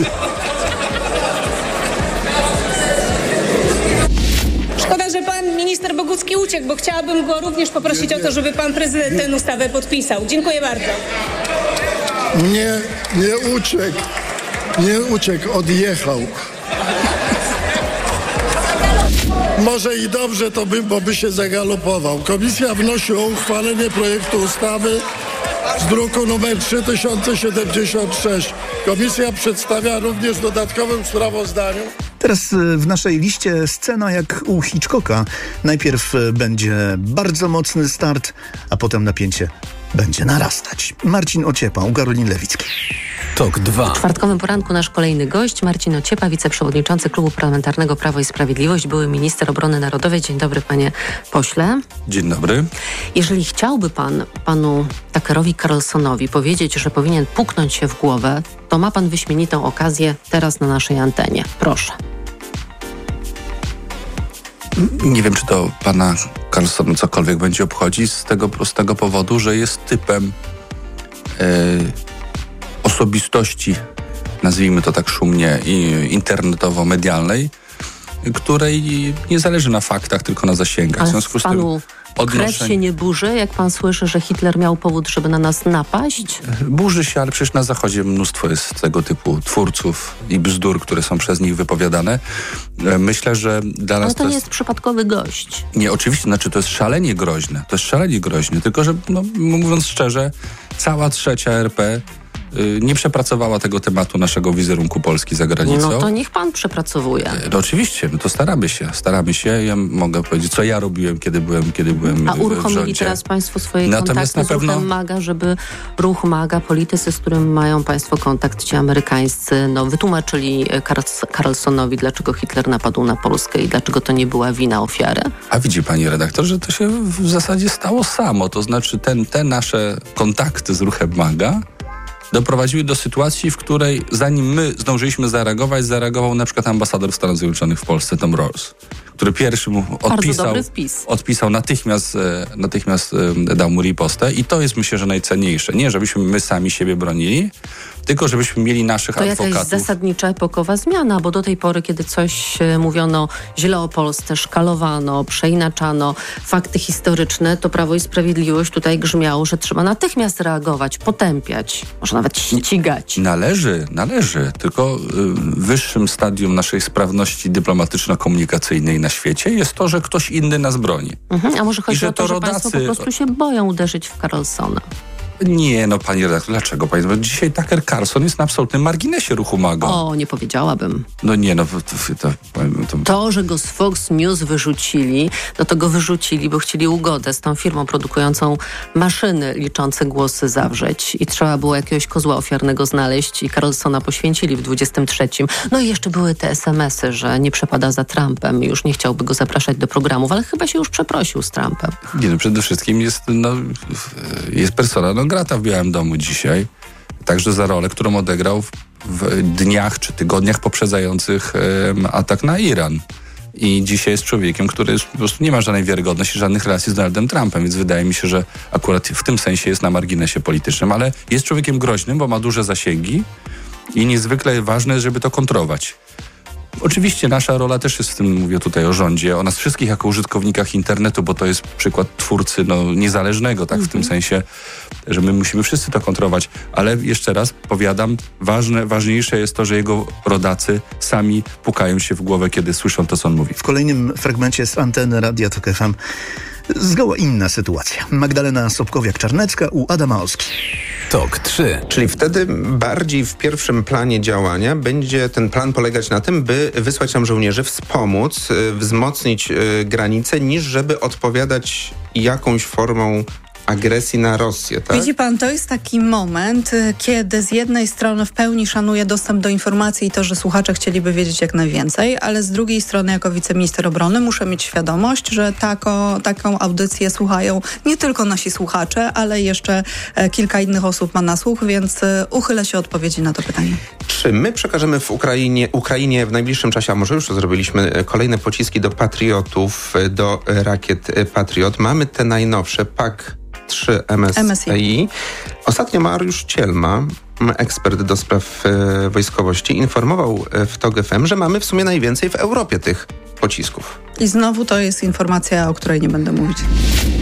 Szkoda, że pan minister Bogucki uciekł, bo chciałabym go również poprosić nie, nie. o to, żeby pan prezydent tę ustawę podpisał. Dziękuję bardzo. Nie, nie uciekł. Nie uciekł, odjechał. Może i dobrze to by, bo by się zagalopował. Komisja wnosi o uchwalenie projektu ustawy z druku nr trzy tysiące siedemdziesiąt sześć. Komisja przedstawia również w dodatkowym sprawozdaniu. Teraz w naszej liście scena jak u Hitchcocka. Najpierw będzie bardzo mocny start, a potem napięcie będzie narastać. Marcin Ociepa u Karoliny Lewickiej. Tok dwa. W czwartkowym poranku nasz kolejny gość, Marcin Ociepa, wiceprzewodniczący Klubu Parlamentarnego Prawo i Sprawiedliwość, były minister obrony narodowej. Dzień dobry, panie pośle. Dzień dobry. Jeżeli chciałby pan panu Tuckerowi Carlsonowi powiedzieć, że powinien puknąć się w głowę, to ma pan wyśmienitą okazję teraz na naszej antenie. Proszę. Nie wiem, czy to pana Carlsona cokolwiek będzie obchodzić z tego prostego powodu, że jest typem e, osobistości, nazwijmy to tak szumnie, internetowo-medialnej, której nie zależy na faktach, tylko na zasięgach. Ale w związku z tym panu odnoszeń... krew się nie burzy, jak pan słyszy, że Hitler miał powód, żeby na nas napaść? Burzy się, ale przecież na Zachodzie mnóstwo jest tego typu twórców i bzdur, które są przez nich wypowiadane. Myślę, że dla nas ale to, to nie jest... jest przypadkowy gość. Nie, oczywiście, znaczy to jest szalenie groźne. To jest szalenie groźne, tylko że, no, mówiąc szczerze, cała trzecia R P y, nie przepracowała tego tematu naszego wizerunku Polski za granicą. No to niech pan przepracowuje. No oczywiście, no to staramy się, staramy się. Ja mogę powiedzieć, co ja robiłem, kiedy byłem, kiedy byłem A w uruchomili rządzie. teraz państwo swoje Natomiast kontakty na pewno... z ruchem MAGA, żeby ruch MAGA, politycy, z którym mają państwo kontakt, ci amerykańscy, no wytłumaczyli Carlsonowi, dlaczego Hitler napadł na Polskę i dlaczego to nie była wina ofiary? A widzi pani redaktor, że to się w zasadzie stało samo. To znaczy ten, te nasze kontakty z ruchem MAGA doprowadziły do sytuacji, w której zanim my zdążyliśmy zareagować, zareagował na przykład ambasador Stanów Zjednoczonych w Polsce, Tom Rawls, który pierwszy mu odpisał, odpisał natychmiast, natychmiast dał mu ripostę i to jest, myślę, że najcenniejsze. Nie, żebyśmy my sami siebie bronili, tylko żebyśmy mieli naszych to adwokatów. To jakaś zasadnicza epokowa zmiana, bo do tej pory, kiedy coś mówiono źle o Polsce, szkalowano, przeinaczano fakty historyczne, to Prawo i Sprawiedliwość tutaj grzmiało, że trzeba natychmiast reagować, potępiać, może nawet ścigać. Należy, należy, tylko y, wyższym stadium naszej sprawności dyplomatyczno-komunikacyjnej na świecie jest to, że ktoś inny nas broni. Mhm, a może chodzi I że o to, to że rodacy... państwo po prostu się boją uderzyć w Carlsona? Nie, no pani redaktor, dlaczego pani? Bo dzisiaj Tucker Carlson jest na absolutnym marginesie ruchu MAGA. O, nie powiedziałabym. No nie, no to... To, to... to że go z Fox News wyrzucili, no to go wyrzucili, bo chcieli ugodę z tą firmą produkującą maszyny liczące głosy zawrzeć i trzeba było jakiegoś kozła ofiarnego znaleźć i Carlsona poświęcili w dwudziestym trzecim. No i jeszcze były te es em esy, że nie przepada za Trumpem i już nie chciałby go zapraszać do programów, ale chyba się już przeprosił z Trumpem. Nie, no przede wszystkim jest, no, jest persona non grata w Białym Domu dzisiaj, także za rolę, którą odegrał w, w dniach czy tygodniach poprzedzających um, atak na Iran. I dzisiaj jest człowiekiem, który jest, po prostu nie ma żadnej wiarygodności, żadnych relacji z Donaldem Trumpem, więc wydaje mi się, że akurat w tym sensie jest na marginesie politycznym, ale jest człowiekiem groźnym, bo ma duże zasięgi i niezwykle ważne jest, żeby to kontrować. Oczywiście nasza rola też jest w tym, mówię tutaj o rządzie, o nas wszystkich jako użytkownikach internetu, bo to jest przykład twórcy no, niezależnego, tak, w tym sensie, że my musimy wszyscy to kontrolować, ale jeszcze raz powiadam, ważne, ważniejsze jest to, że jego rodacy sami pukają się w głowę, kiedy słyszą to, co on mówi. W kolejnym fragmencie z anteny Radia Tok F M zgoła inna sytuacja. Magdalena Sobkowiak-Czarnecka u Adama Oski. Tok trzy. Czyli wtedy bardziej w pierwszym planie działania będzie ten plan polegać na tym, by wysłać nam żołnierzy, wspomóc, wzmocnić granice, niż żeby odpowiadać jakąś formą agresji na Rosję, tak? Widzi pan, to jest taki moment, kiedy z jednej strony w pełni szanuję dostęp do informacji i to, że słuchacze chcieliby wiedzieć jak najwięcej, ale z drugiej strony jako wiceminister obrony muszę mieć świadomość, że tako, taką audycję słuchają nie tylko nasi słuchacze, ale jeszcze kilka innych osób ma na słuch, więc uchylę się odpowiedzi na to pytanie. Czy my przekażemy w Ukrainie, Ukrainie w najbliższym czasie, a może już to zrobiliśmy, kolejne pociski do Patriotów, do rakiet Patriot? Mamy te najnowsze, P A K trzy M S I. Ostatnio Mariusz Cielma, ekspert do spraw e, wojskowości, informował w Tok F M, że mamy w sumie najwięcej w Europie tych pocisków. I znowu to jest informacja, o której nie będę mówić.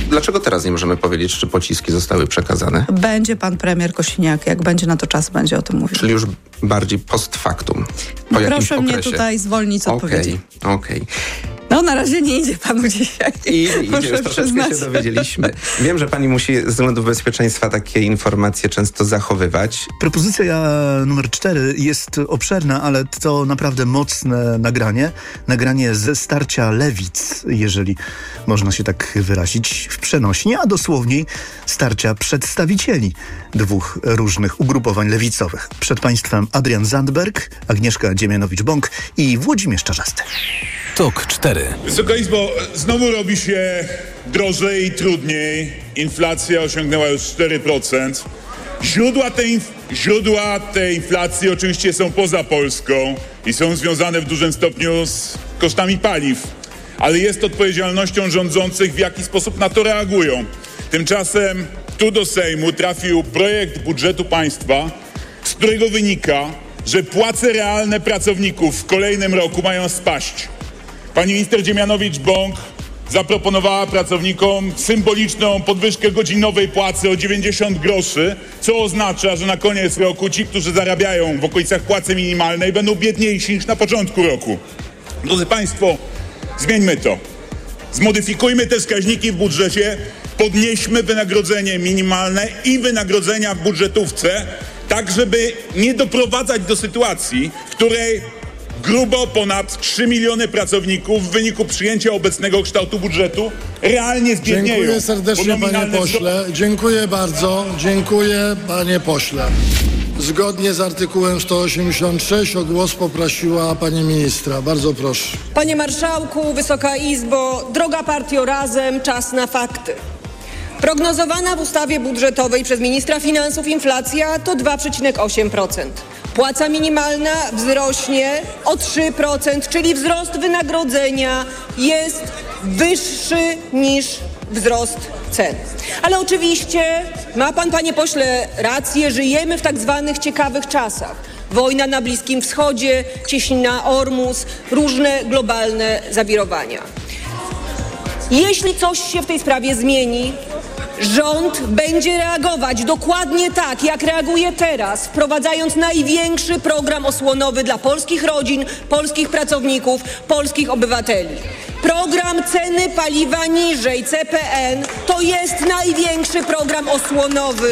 Dlaczego teraz nie możemy powiedzieć, czy pociski zostały przekazane? Będzie pan premier Kosiniak, jak będzie na to czas, będzie o tym mówił. Czyli już bardziej post factum. Po Proszę mnie tutaj zwolnić z odpowiedzi. Okej, okej. No na razie nie idzie panu dzisiaj. I idzie, już troszeczkę się dowiedzieliśmy. Wiem, że pani musi z względów bezpieczeństwa takie informacje często zachowywać. Propozycja numer cztery jest obszerna, ale to naprawdę mocne nagranie. Nagranie ze starcia lewic, jeżeli można się tak wyrazić, w przenośni, a dosłowniej starcia przedstawicieli dwóch różnych ugrupowań lewicowych. Przed państwem Adrian Zandberg, Agnieszka Dziemianowicz-Bąk i Włodzimierz Czarzasty. Tok cztery. Wysoka Izbo, znowu robi się drożej i trudniej. Inflacja osiągnęła już cztery procent. Źródła tej, źródła tej inflacji oczywiście są poza Polską i są związane w dużym stopniu z kosztami paliw. Ale jest odpowiedzialnością rządzących, w jaki sposób na to reagują. Tymczasem tu do Sejmu trafił projekt budżetu państwa, z którego wynika, że płace realne pracowników w kolejnym roku mają spaść. Pani minister Dziemianowicz-Bąk zaproponowała pracownikom symboliczną podwyżkę godzinowej płacy o dziewięćdziesiąt groszy, co oznacza, że na koniec roku ci, którzy zarabiają w okolicach płacy minimalnej, będą biedniejsi niż na początku roku. Drodzy Państwo, zmieńmy to. Zmodyfikujmy te wskaźniki w budżecie, podnieśmy wynagrodzenie minimalne i wynagrodzenia w budżetówce, tak żeby nie doprowadzać do sytuacji, w której grubo ponad trzy miliony pracowników w wyniku przyjęcia obecnego kształtu budżetu realnie zbiednieją. Dziękuję serdecznie, panie pośle. Dziękuję bardzo. Dziękuję, panie pośle. Zgodnie z artykułem sto osiemdziesiąt sześć o głos poprosiła pani ministra. Bardzo proszę. Panie marszałku, Wysoka Izbo, droga partio Razem, czas na fakty. Prognozowana w ustawie budżetowej przez ministra finansów inflacja to dwa przecinek osiem procent. Płaca minimalna wzrośnie o trzy procent, czyli wzrost wynagrodzenia jest wyższy niż wzrost cen. Ale oczywiście ma pan, panie pośle, rację, żyjemy w tak zwanych ciekawych czasach. Wojna na Bliskim Wschodzie, cieśnina Ormus, różne globalne zawirowania. Jeśli coś się w tej sprawie zmieni, rząd będzie reagować dokładnie tak, jak reaguje teraz, wprowadzając największy program osłonowy dla polskich rodzin, polskich pracowników, polskich obywateli. Program ceny paliwa niżej, C P N, to jest największy program osłonowy,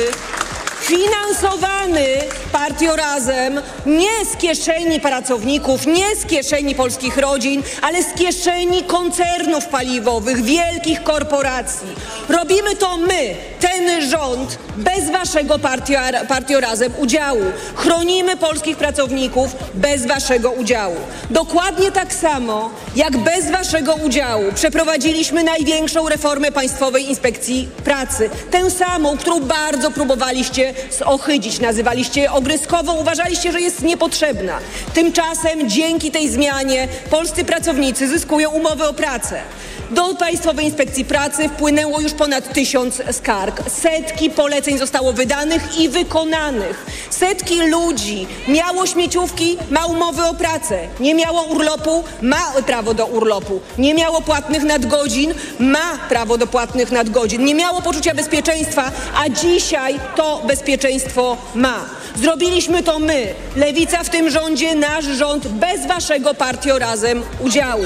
finansowany partią Razem nie z kieszeni pracowników, nie z kieszeni polskich rodzin, ale z kieszeni koncernów paliwowych, wielkich korporacji. Robimy to my, ten rząd, bez waszego partio, partio Razem udziału. Chronimy polskich pracowników bez waszego udziału. Dokładnie tak samo, jak bez waszego udziału przeprowadziliśmy największą reformę Państwowej Inspekcji Pracy. Tę samą, którą bardzo próbowaliście zohydzić, nazywaliście ogryskową, uważaliście, że jest niepotrzebna. Tymczasem dzięki tej zmianie polscy pracownicy zyskują umowy o pracę. Do Państwowej Inspekcji Pracy wpłynęło już ponad tysiąc skarg. Setki poleceń zostało wydanych i wykonanych. Setki ludzi miało śmieciówki, ma umowy o pracę. Nie miało urlopu, ma prawo do urlopu. Nie miało płatnych nadgodzin, ma prawo do płatnych nadgodzin. Nie miało poczucia bezpieczeństwa, a dzisiaj to bezpieczeństwo ma. Zrobiliśmy to my, Lewica w tym rządzie, nasz rząd, bez waszego partio Razem udziału.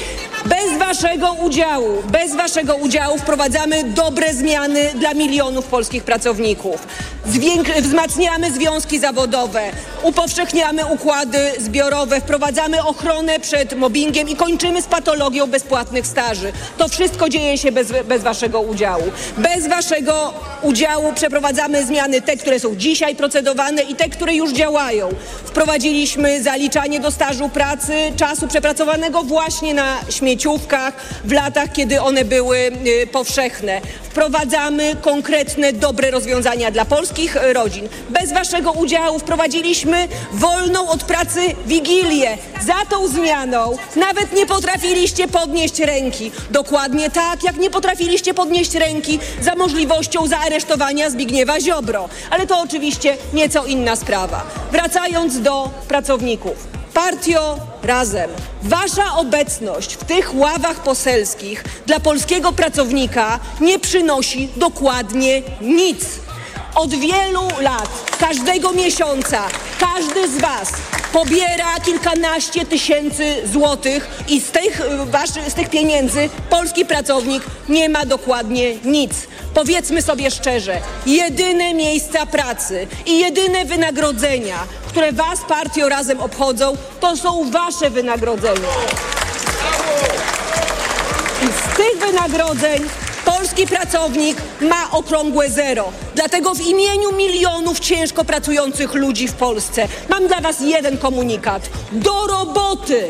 Bez waszego udziału, bez waszego udziału wprowadzamy dobre zmiany dla milionów polskich pracowników. Zwięk- wzmacniamy związki zawodowe, upowszechniamy układy zbiorowe, wprowadzamy ochronę przed mobbingiem i kończymy z patologią bezpłatnych staży. To wszystko dzieje się bez, bez waszego udziału. Bez waszego udziału przeprowadzamy zmiany, te, które są dzisiaj procedowane i te, które już działają. Wprowadziliśmy zaliczanie do stażu pracy czasu przepracowanego właśnie na śmieciówkach w latach, kiedy one były y, powszechne. Wprowadzamy konkretne, dobre rozwiązania dla polskich rodzin. Bez waszego udziału wprowadziliśmy wolną od pracy Wigilię. Za tą zmianą nawet nie potrafiliście podnieść ręki. Dokładnie tak, jak nie potrafiliście podnieść ręki za możliwością zaaresztowania Zbigniewa Ziobro. Ale to oczywiście nieco inna sprawa. Wracając do pracowników. Partio Razem, wasza obecność w tych ławach poselskich dla polskiego pracownika nie przynosi dokładnie nic. Od wielu lat, każdego miesiąca, każdy z was pobiera kilkanaście tysięcy złotych i z tych, waszy, z tych pieniędzy polski pracownik nie ma dokładnie nic. Powiedzmy sobie szczerze, jedyne miejsca pracy i jedyne wynagrodzenia, które was, Partio Razem, obchodzą, to są wasze wynagrodzenia. I z tych wynagrodzeń polski pracownik ma okrągłe zero. Dlatego w imieniu milionów ciężko pracujących ludzi w Polsce mam dla was jeden komunikat. Do roboty!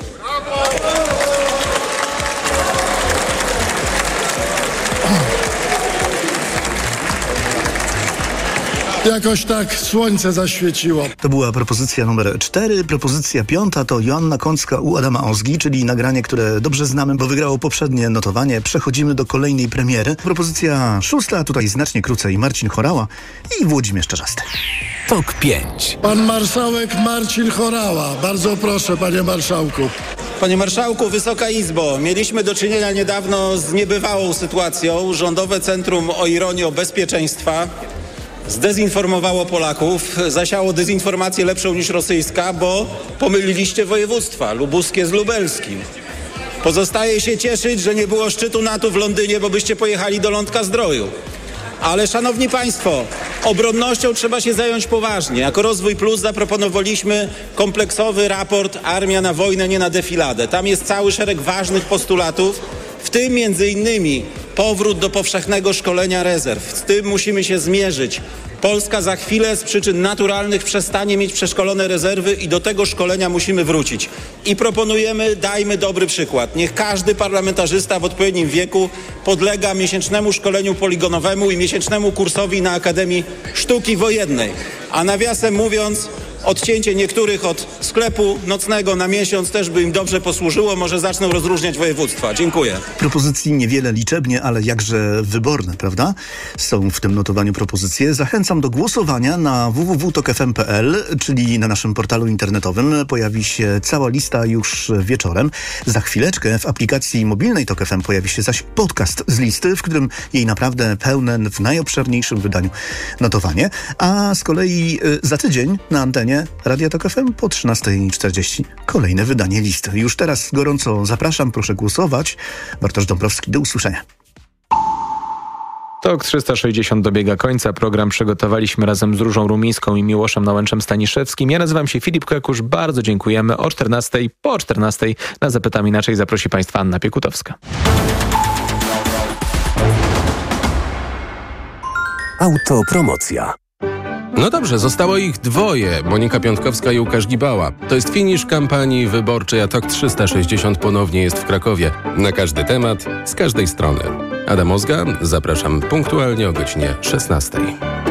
Jakoś tak słońce zaświeciło. To była propozycja numer cztery. Propozycja piąta to Joanna Kącka u Adama Ozgi, czyli nagranie, które dobrze znamy, bo wygrało poprzednie notowanie. Przechodzimy do kolejnej premiery. Propozycja szósta, tutaj znacznie krócej, Marcin Chorała i Włodzimierz Czarzasty. Tok pięć. Pan marszałek Marcin Chorała. Bardzo proszę, panie marszałku. Panie Marszałku, Wysoka Izbo, mieliśmy do czynienia niedawno z niebywałą sytuacją. Rządowe Centrum o Ironio Bezpieczeństwa zdezinformowało Polaków, zasiało dezinformację lepszą niż rosyjska, bo pomyliliście województwa lubuskie z lubelskim. Pozostaje się cieszyć, że nie było szczytu NATO w Londynie, bo byście pojechali do Lądka Zdroju. Ale szanowni państwo, obronnością trzeba się zająć poważnie. Jako Rozwój Plus zaproponowaliśmy kompleksowy raport Armia na wojnę, nie na defiladę. Tam jest cały szereg ważnych postulatów, w tym między innymi powrót do powszechnego szkolenia rezerw. Z tym musimy się zmierzyć. Polska za chwilę z przyczyn naturalnych przestanie mieć przeszkolone rezerwy i do tego szkolenia musimy wrócić. I proponujemy, dajmy dobry przykład. Niech każdy parlamentarzysta w odpowiednim wieku podlega miesięcznemu szkoleniu poligonowemu i miesięcznemu kursowi na Akademii Sztuki Wojennej. A nawiasem mówiąc, odcięcie niektórych od sklepu nocnego na miesiąc też by im dobrze posłużyło. Może zaczną rozróżniać województwa. Dziękuję. Propozycji niewiele liczebnie, ale jakże wyborne, prawda? Są w tym notowaniu propozycje. Zachęcam do głosowania na w w w kropka tok f m kropka p l, czyli na naszym portalu internetowym. Pojawi się cała lista już wieczorem. Za chwileczkę w aplikacji mobilnej Tok F M pojawi się zaś podcast z listy, w którym jej naprawdę pełne, w najobszerniejszym wydaniu notowanie. A z kolei za tydzień na antenie Radia Tok F M po trzynasta czterdzieści kolejne wydanie listy. Już teraz gorąco zapraszam, proszę głosować. Bartosz Dąbrowski, do usłyszenia. Tok trzysta sześćdziesiąt dobiega końca. Program przygotowaliśmy razem z Różą Rumińską i Miłoszem Nałęczem-Staniszewskim. Ja nazywam się Filip Kekusz. Bardzo dziękujemy. O czternastej, po czternastej na Zapytam Inaczej zaprosi Państwa Anna Piekutowska. Autopromocja. No dobrze, zostało ich dwoje, Monika Piątkowska i Łukasz Gibała. To jest finisz kampanii wyborczej, a Tok trzysta sześćdziesiąt ponownie jest w Krakowie. Na każdy temat, z każdej strony. Adam Ozga, zapraszam punktualnie o godzinie szesnastej.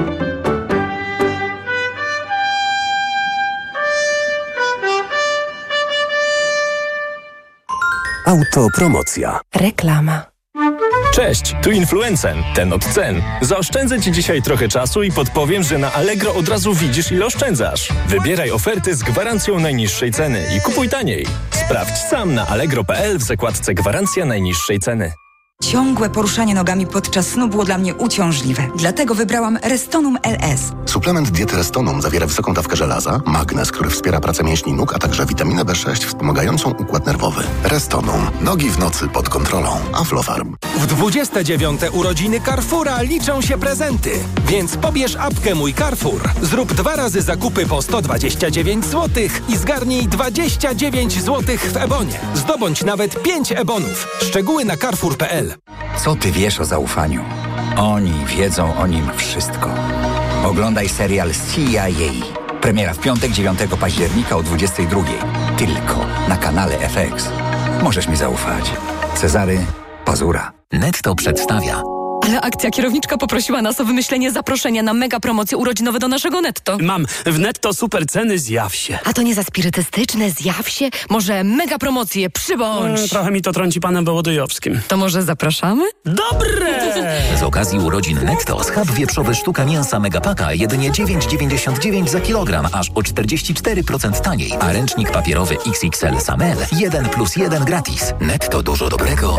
Autopromocja. Reklama. Cześć, tu Influencen, ten od cen. Zaoszczędzę Ci dzisiaj trochę czasu i podpowiem, że na Allegro od razu widzisz, ile oszczędzasz. Wybieraj oferty z gwarancją najniższej ceny i kupuj taniej. Sprawdź sam na allegro kropka p l w zakładce Gwarancja najniższej ceny. Ciągłe poruszanie nogami podczas snu było dla mnie uciążliwe. Dlatego wybrałam Restonum L S. Suplement diety Restonum zawiera wysoką dawkę żelaza, magnez, który wspiera pracę mięśni nóg, a także witaminę B sześć wspomagającą układ nerwowy. Restonum. Nogi w nocy pod kontrolą. Aflofarm. W dwudzieste dziewiąte urodziny Carrefoura liczą się prezenty. Więc pobierz apkę Mój Carrefour. Zrób dwa razy zakupy po sto dwadzieścia dziewięć złotych i zgarnij dwadzieścia dziewięć złotych w Ebonie. Zdobądź nawet pięć Ebonów. Szczegóły na carrefour kropka p l. Co ty wiesz o zaufaniu? Oni wiedzą o nim wszystko. Oglądaj serial C I A. Premiera w piątek, dziewiątego października o dwudziestej drugiej. Tylko na kanale F X. Możesz mi zaufać. Cezary Pazura. Netto przedstawia Ale akcja kierowniczka poprosiła nas o wymyślenie zaproszenia na mega promocje urodzinowe do naszego Netto. Mam. W Netto super ceny, zjaw się. A to nie za spirytystyczne, zjaw się? Może mega promocje, przybądź. E, trochę mi to trąci panem Wołodyjowskim. To może zapraszamy? Dobre! Z okazji urodzin Netto schab wieprzowy sztuka mięsa Megapaka jedynie dziewięć dziewięćdziesiąt dziewięć za kilogram, aż o czterdzieści cztery procent taniej. A ręcznik papierowy X X L Samel jeden plus jeden gratis. Netto dużo dobrego.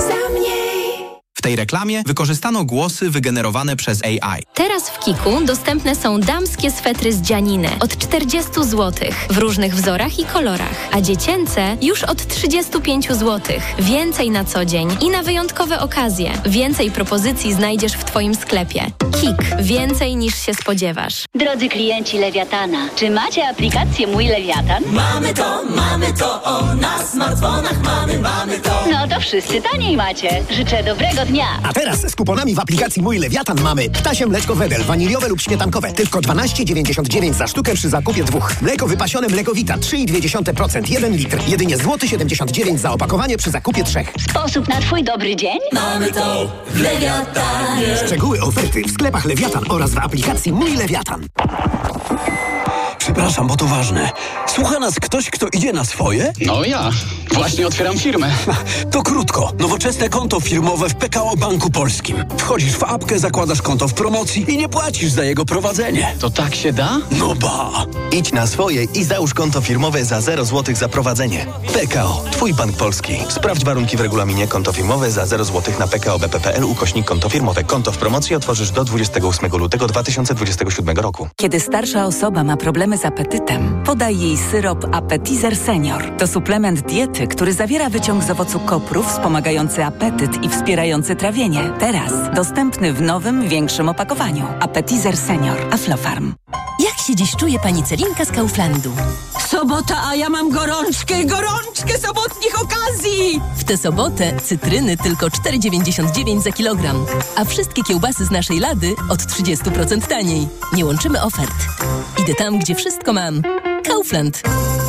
W tej reklamie wykorzystano głosy wygenerowane przez A I. Teraz w Kiku dostępne są damskie swetry z dzianiny od czterdzieści złotych w różnych wzorach i kolorach, a dziecięce już od trzydzieści pięć złotych. Więcej na co dzień i na wyjątkowe okazje. Więcej propozycji znajdziesz w Twoim sklepie. Kik. Więcej niż się spodziewasz. Drodzy klienci Lewiatana, czy macie aplikację Mój Lewiatan? Mamy to, mamy to, o, na smartfonach mamy, mamy to. No to wszyscy taniej macie. Życzę dobrego dnia. A teraz z kuponami w aplikacji Mój Lewiatan mamy ptasie mleczko Wedel, waniliowe lub śmietankowe. Tylko dwanaście dziewięćdziesiąt dziewięć za sztukę przy zakupie dwóch. Mleko wypasione Mlekowita trzy i dwie dziesiąte procent, jeden litr. Jedynie złoty siedemdziesiąt dziewięć za opakowanie przy zakupie trzech. Sposób na Twój dobry dzień? Mamy to w Lewiatanie. Szczegóły oferty w sklepach Lewiatan oraz w aplikacji Mój Lewiatan. Przepraszam, bo to ważne. Słucha nas ktoś, kto idzie na swoje? No ja. Właśnie otwieram firmę. To krótko. Nowoczesne konto firmowe w P K O Banku Polskim. Wchodzisz w apkę, zakładasz konto w promocji i nie płacisz za jego prowadzenie. To tak się da? No ba! Idź na swoje i załóż konto firmowe za zero złotych za prowadzenie. P K O. Twój bank polski. Sprawdź warunki w regulaminie. Konto firmowe za zero złotych na p k o b p kropka p l ukośnik konto firmowe. Konto w promocji otworzysz do dwudziestego ósmego lutego dwa tysiące dwudziestego siódmego roku. Kiedy starsza osoba ma problemy z apetytem, podaj jej syrop Appetizer Senior. To suplement diety, który zawiera wyciąg z owocu koprów wspomagający apetyt i wspierający trawienie. Teraz dostępny w nowym, większym opakowaniu. Appetizer Senior. Aflofarm. Jak się dziś czuje pani Celinka z Kauflandu? Sobota, a ja mam gorączkę, gorączkę sobotnich okazji! W tę sobotę cytryny tylko cztery dziewięćdziesiąt dziewięć za kilogram, a wszystkie kiełbasy z naszej lady od trzydzieści procent taniej. Nie łączymy ofert. Idę tam, gdzie wszystko mam. Kaufland.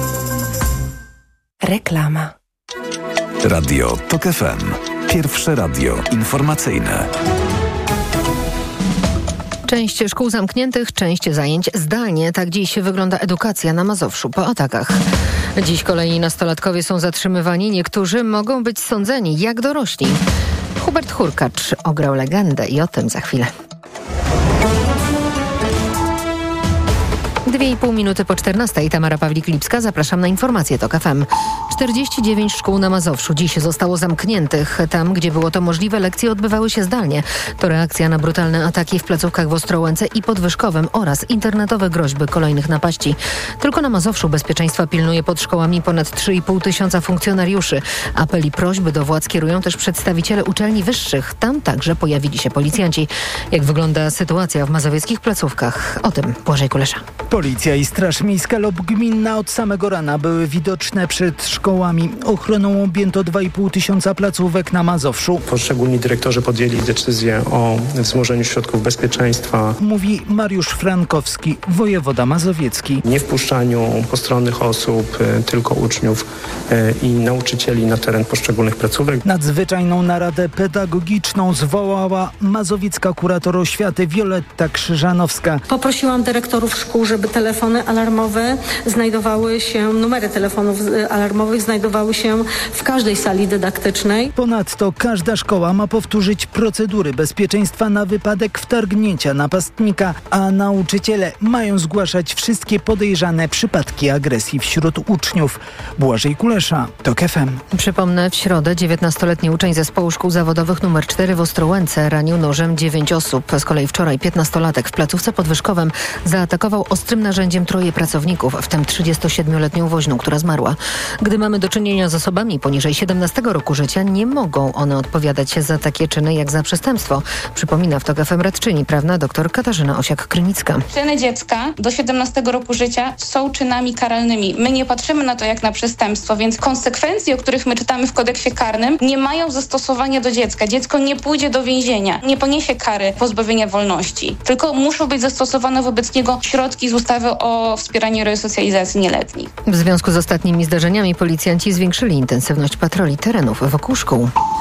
Reklama. Radio TOK F M. Pierwsze radio informacyjne. Część szkół zamkniętych, część zajęć zdalnie. Tak dziś wygląda edukacja na Mazowszu po atakach. Dziś kolejni nastolatkowie są zatrzymywani. Niektórzy mogą być sądzeni jak dorośli. Hubert Hurkacz ograł legendę i o tym za chwilę. Dwie i pół minuty po czternastej. Tamara Pawlik-Lipska. Zapraszam na informacje TOK F M. czterdzieści dziewięć szkół na Mazowszu dziś zostało zamkniętych. Tam, gdzie było to możliwe, lekcje odbywały się zdalnie. To reakcja na brutalne ataki w placówkach w Ostrołęce i Podwyżkowem oraz internetowe groźby kolejnych napaści. Tylko na Mazowszu bezpieczeństwa pilnuje pod szkołami ponad trzy i pół tysiąca funkcjonariuszy. Apel i prośby do władz kierują też przedstawiciele uczelni wyższych. Tam także pojawili się policjanci. Jak wygląda sytuacja w mazowieckich placówkach? O tym Błażej Kulesza. Policja i Straż Miejska lub Gminna od samego rana były widoczne przed szkołami. Ochroną objęto dwa i pół tysiąca placówek na Mazowszu. Poszczególni dyrektorzy podjęli decyzję o wzmożeniu środków bezpieczeństwa. Mówi Mariusz Frankowski, wojewoda mazowiecki. Nie wpuszczaniu postronnych osób, tylko uczniów i nauczycieli na teren poszczególnych placówek. Nadzwyczajną naradę pedagogiczną zwołała mazowiecka kurator oświaty Wioletta Krzyżanowska. Poprosiłam dyrektorów szkół, żeby telefony alarmowe znajdowały się, numery telefonów alarmowych znajdowały się w każdej sali dydaktycznej. Ponadto każda szkoła ma powtórzyć procedury bezpieczeństwa na wypadek wtargnięcia napastnika, a nauczyciele mają zgłaszać wszystkie podejrzane przypadki agresji wśród uczniów. Błażej Kulesza, TOK F M. Przypomnę, w środę dziewiętnastoletni uczeń zespołu szkół zawodowych numer cztery w Ostrołęce ranił nożem dziewięć osób. Z kolei wczoraj piętnastolatek w placówce pod Wyszkowem zaatakował ostrym narzędziem troje pracowników, w tym trzydziestosiedmioletnią woźną, która zmarła. Gdy mamy do czynienia z osobami poniżej siedemnastego roku życia, nie mogą one odpowiadać za takie czyny jak za przestępstwo. Przypomina w TOK F M radczyni prawna dr Katarzyna Osiak-Krynicka. Czyny dziecka do siedemnastego roku życia są czynami karalnymi. My nie patrzymy na to jak na przestępstwo, więc konsekwencje, o których my czytamy w kodeksie karnym, nie mają zastosowania do dziecka. Dziecko nie pójdzie do więzienia, nie poniesie kary pozbawienia wolności, tylko muszą być zastosowane wobec niego środki z ustawy o wspieraniu resocjalizacji nieletnich. W związku z ostatnimi zdarzeniami policjanci zwiększyli intensywność patroli terenów wokół szkół.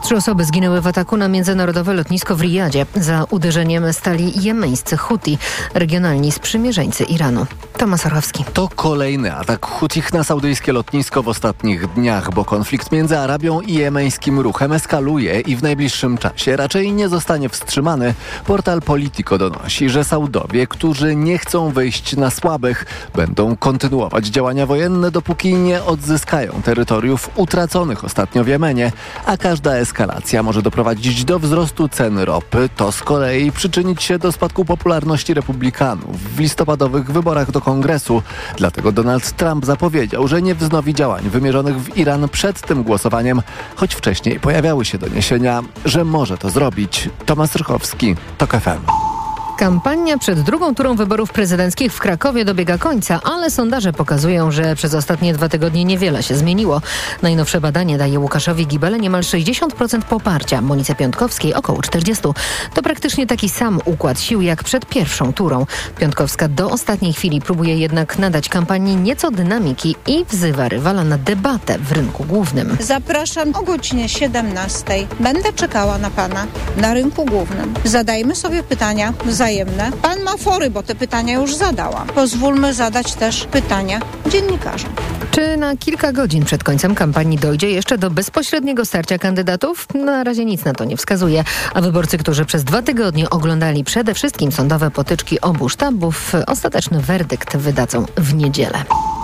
Trzy osoby zginęły w ataku na międzynarodowe lotnisko w Rijadzie. Za uderzeniem stali jemeńscy Huti, regionalni sprzymierzeńcy Iranu. Tomasz Orchowski. To kolejny atak Hutich na saudyjskie lotnisko w ostatnich dniach, bo konflikt między Arabią i jemeńskim ruchem eskaluje i w najbliższym czasie raczej nie zostanie wstrzymany. Portal Politico donosi, że Saudowie, którzy nie chcą wyjść na słabych, będą kontynuować działania wojenne, dopóki nie odzyskają terytoriów utraconych ostatnio w Jemenie, a każda eskalacja może doprowadzić do wzrostu cen ropy. To z kolei przyczynić się do spadku popularności republikanów w listopadowych wyborach do Kongresu. Dlatego Donald Trump zapowiedział, że nie wznowi działań wymierzonych w Iran przed tym głosowaniem, choć wcześniej pojawiały się doniesienia, że może to zrobić. Tomasz Rychowski, TOK F M. Kampania przed drugą turą wyborów prezydenckich w Krakowie dobiega końca, ale sondaże pokazują, że przez ostatnie dwa tygodnie niewiele się zmieniło. Najnowsze badanie daje Łukaszowi Gibele niemal sześćdziesiąt procent poparcia, Monice Piątkowskiej około czterdzieści procent. To praktycznie taki sam układ sił jak przed pierwszą turą. Piątkowska do ostatniej chwili próbuje jednak nadać kampanii nieco dynamiki i wzywa rywala na debatę w rynku głównym. Zapraszam o godzinie siedemnastej. Będę czekała na pana na rynku głównym. Zadajmy sobie pytania wzajemne. Pan ma fory, bo te pytania już zadałam. Pozwólmy zadać też pytania dziennikarzom. Czy na kilka godzin przed końcem kampanii dojdzie jeszcze do bezpośredniego starcia kandydatów? Na razie nic na to nie wskazuje, a wyborcy, którzy przez dwa tygodnie oglądali przede wszystkim sądowe potyczki obu sztabów, ostateczny werdykt wydadzą w niedzielę.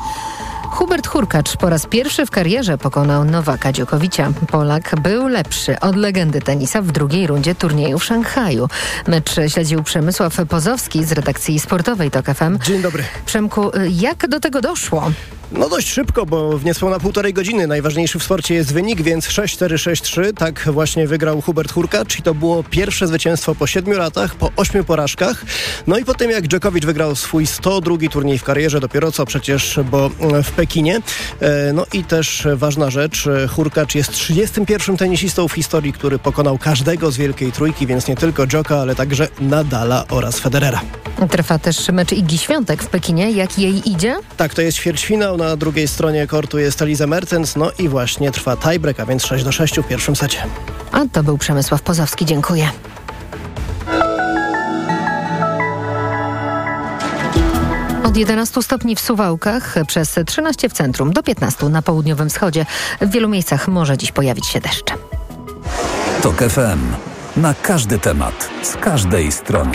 Hubert Hurkacz po raz pierwszy w karierze pokonał Nowaka Dziokowicza. Polak był lepszy od legendy tenisa w drugiej rundzie turnieju w Szanghaju. Mecz śledził Przemysław Pozowski z redakcji sportowej TOK F M. Dzień dobry. Przemku, jak do tego doszło? No dość szybko, bo w niespełna półtorej godziny najważniejszy w sporcie jest wynik, więc sześć cztery sześć trzy. Tak właśnie wygrał Hubert Hurkacz i to było pierwsze zwycięstwo po siedmiu latach, po ośmiu porażkach. No i po tym jak Dżokowicz wygrał swój sto drugi turniej w karierze, dopiero co przecież, bo w Pekinie. No i też ważna rzecz, Hurkacz jest trzydziestym pierwszym tenisistą w historii, który pokonał każdego z Wielkiej Trójki, więc nie tylko Dżoka, ale także Nadala oraz Federera. Trwa też mecz Igi Świątek w Pekinie. Jak jej idzie? Tak, to jest ćwierćfinał. Na drugiej stronie kortu jest Elisa Mertens. No i właśnie trwa tiebreak, a więc sześć do sześciu w pierwszym secie. A to był Przemysław Pozowski. Dziękuję. Od jedenastu stopni w Suwałkach, przez trzynaście w centrum, do piętnastu na południowym wschodzie. W wielu miejscach może dziś pojawić się deszcz. TOK F M. Na każdy temat, z każdej strony.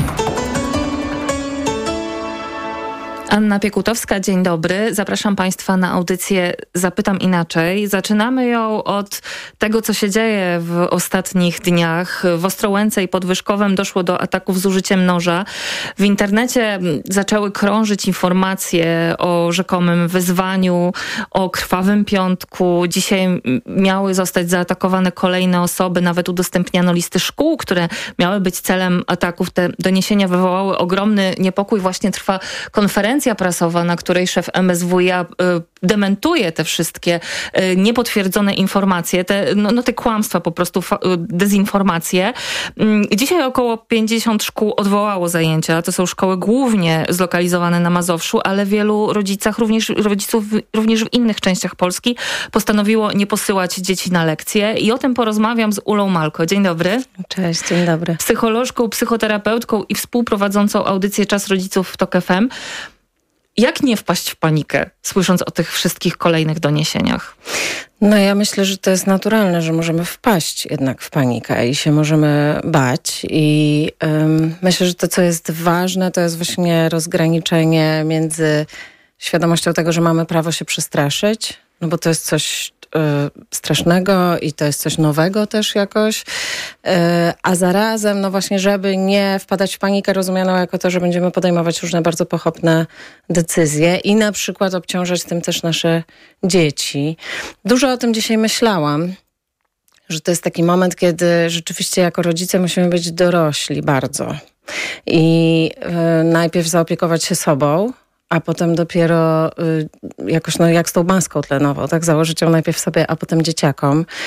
Anna Piekutowska, dzień dobry. Zapraszam Państwa na audycję Zapytam Inaczej. Zaczynamy ją od tego, co się dzieje w ostatnich dniach. W Ostrołęce i Podwyżkowem doszło do ataków z użyciem noża. W internecie zaczęły krążyć informacje o rzekomym wyzwaniu, o krwawym piątku. Dzisiaj miały zostać zaatakowane kolejne osoby. Nawet udostępniano listy szkół, które miały być celem ataków. Te doniesienia wywołały ogromny niepokój. Właśnie trwa konferencja prasowa, na której szef M S W iA dementuje te wszystkie niepotwierdzone informacje, te, no, no te kłamstwa, po prostu dezinformacje. Dzisiaj około pięćdziesiąt szkół odwołało zajęcia. To są szkoły głównie zlokalizowane na Mazowszu, ale wielu rodzicach, również, rodziców również w innych częściach Polski postanowiło nie posyłać dzieci na lekcje. I o tym porozmawiam z Ulą Malko. Dzień dobry. Cześć, dzień dobry. Psycholożką, psychoterapeutką i współprowadzącą audycję Czas Rodziców w TOK F M. Jak nie wpaść w panikę, słysząc o tych wszystkich kolejnych doniesieniach? No ja myślę, że to jest naturalne, że możemy wpaść jednak w panikę i się możemy bać. I ym, myślę, że to, co jest ważne, to jest właśnie rozgraniczenie między świadomością tego, że mamy prawo się przestraszyć, no bo to jest coś strasznego i to jest coś nowego też jakoś, a zarazem no właśnie, żeby nie wpadać w panikę rozumianą jako to, że będziemy podejmować różne bardzo pochopne decyzje i na przykład obciążać tym też nasze dzieci. Dużo o tym dzisiaj myślałam, że to jest taki moment, kiedy rzeczywiście jako rodzice musimy być dorośli bardzo i najpierw zaopiekować się sobą, a potem dopiero y, jakoś, no jak z tą maską tlenową, tak, założyć ją najpierw sobie, a potem dzieciakom.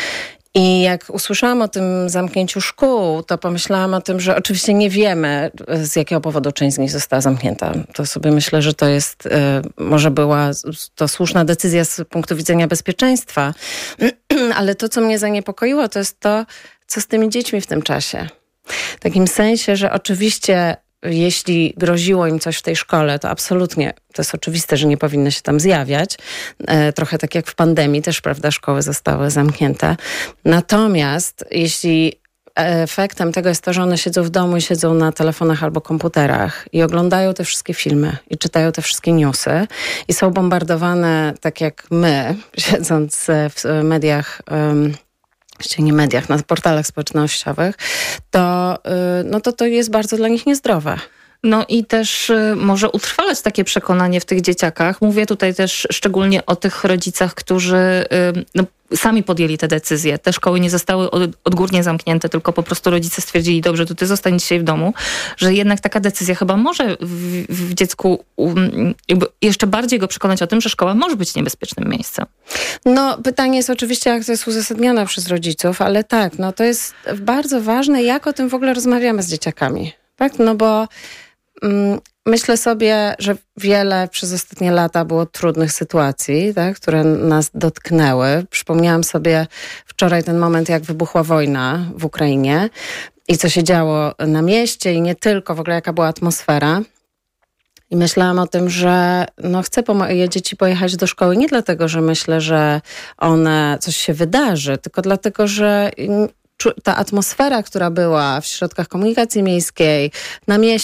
I jak usłyszałam o tym zamknięciu szkół, to pomyślałam o tym, że oczywiście nie wiemy, z jakiego powodu część z nich została zamknięta. To sobie myślę, że to jest, może była to słuszna decyzja z punktu widzenia bezpieczeństwa, ale to, co mnie zaniepokoiło, to jest to, co z tymi dziećmi w tym czasie. W takim sensie, że oczywiście jeśli groziło im coś w tej szkole, to absolutnie, to jest oczywiste, że nie powinny się tam zjawiać. E, trochę tak jak w pandemii też, prawda, szkoły zostały zamknięte. Natomiast jeśli efektem tego jest to, że one siedzą w domu i siedzą na telefonach albo komputerach i oglądają te wszystkie filmy i czytają te wszystkie newsy i są bombardowane tak jak my, siedząc w mediach um, właściwie nie mediach, na portalach społecznościowych, to, no to to jest bardzo dla nich niezdrowe. No i też y, może utrwalać takie przekonanie w tych dzieciakach. Mówię tutaj też szczególnie o tych rodzicach, którzy y, no, sami podjęli te decyzje. Te szkoły nie zostały od, odgórnie zamknięte, tylko po prostu rodzice stwierdzili, dobrze, to ty zostań dzisiaj w domu, że jednak taka decyzja chyba może w, w dziecku um, jakby jeszcze bardziej go przekonać o tym, że szkoła może być niebezpiecznym miejscem. No pytanie jest oczywiście, jak to jest uzasadnione przez rodziców, ale tak, no to jest bardzo ważne, jak o tym w ogóle rozmawiamy z dzieciakami. Tak, no bo myślę sobie, że wiele przez ostatnie lata było trudnych sytuacji, tak, które nas dotknęły. Przypomniałam sobie wczoraj ten moment, jak wybuchła wojna w Ukrainie i co się działo na mieście i nie tylko, w ogóle jaka była atmosfera. I myślałam o tym, że no chcę po moje dzieci pojechać do szkoły nie dlatego, że myślę, że one coś się wydarzy, tylko dlatego, że ta atmosfera, która była w środkach komunikacji miejskiej, na mieście,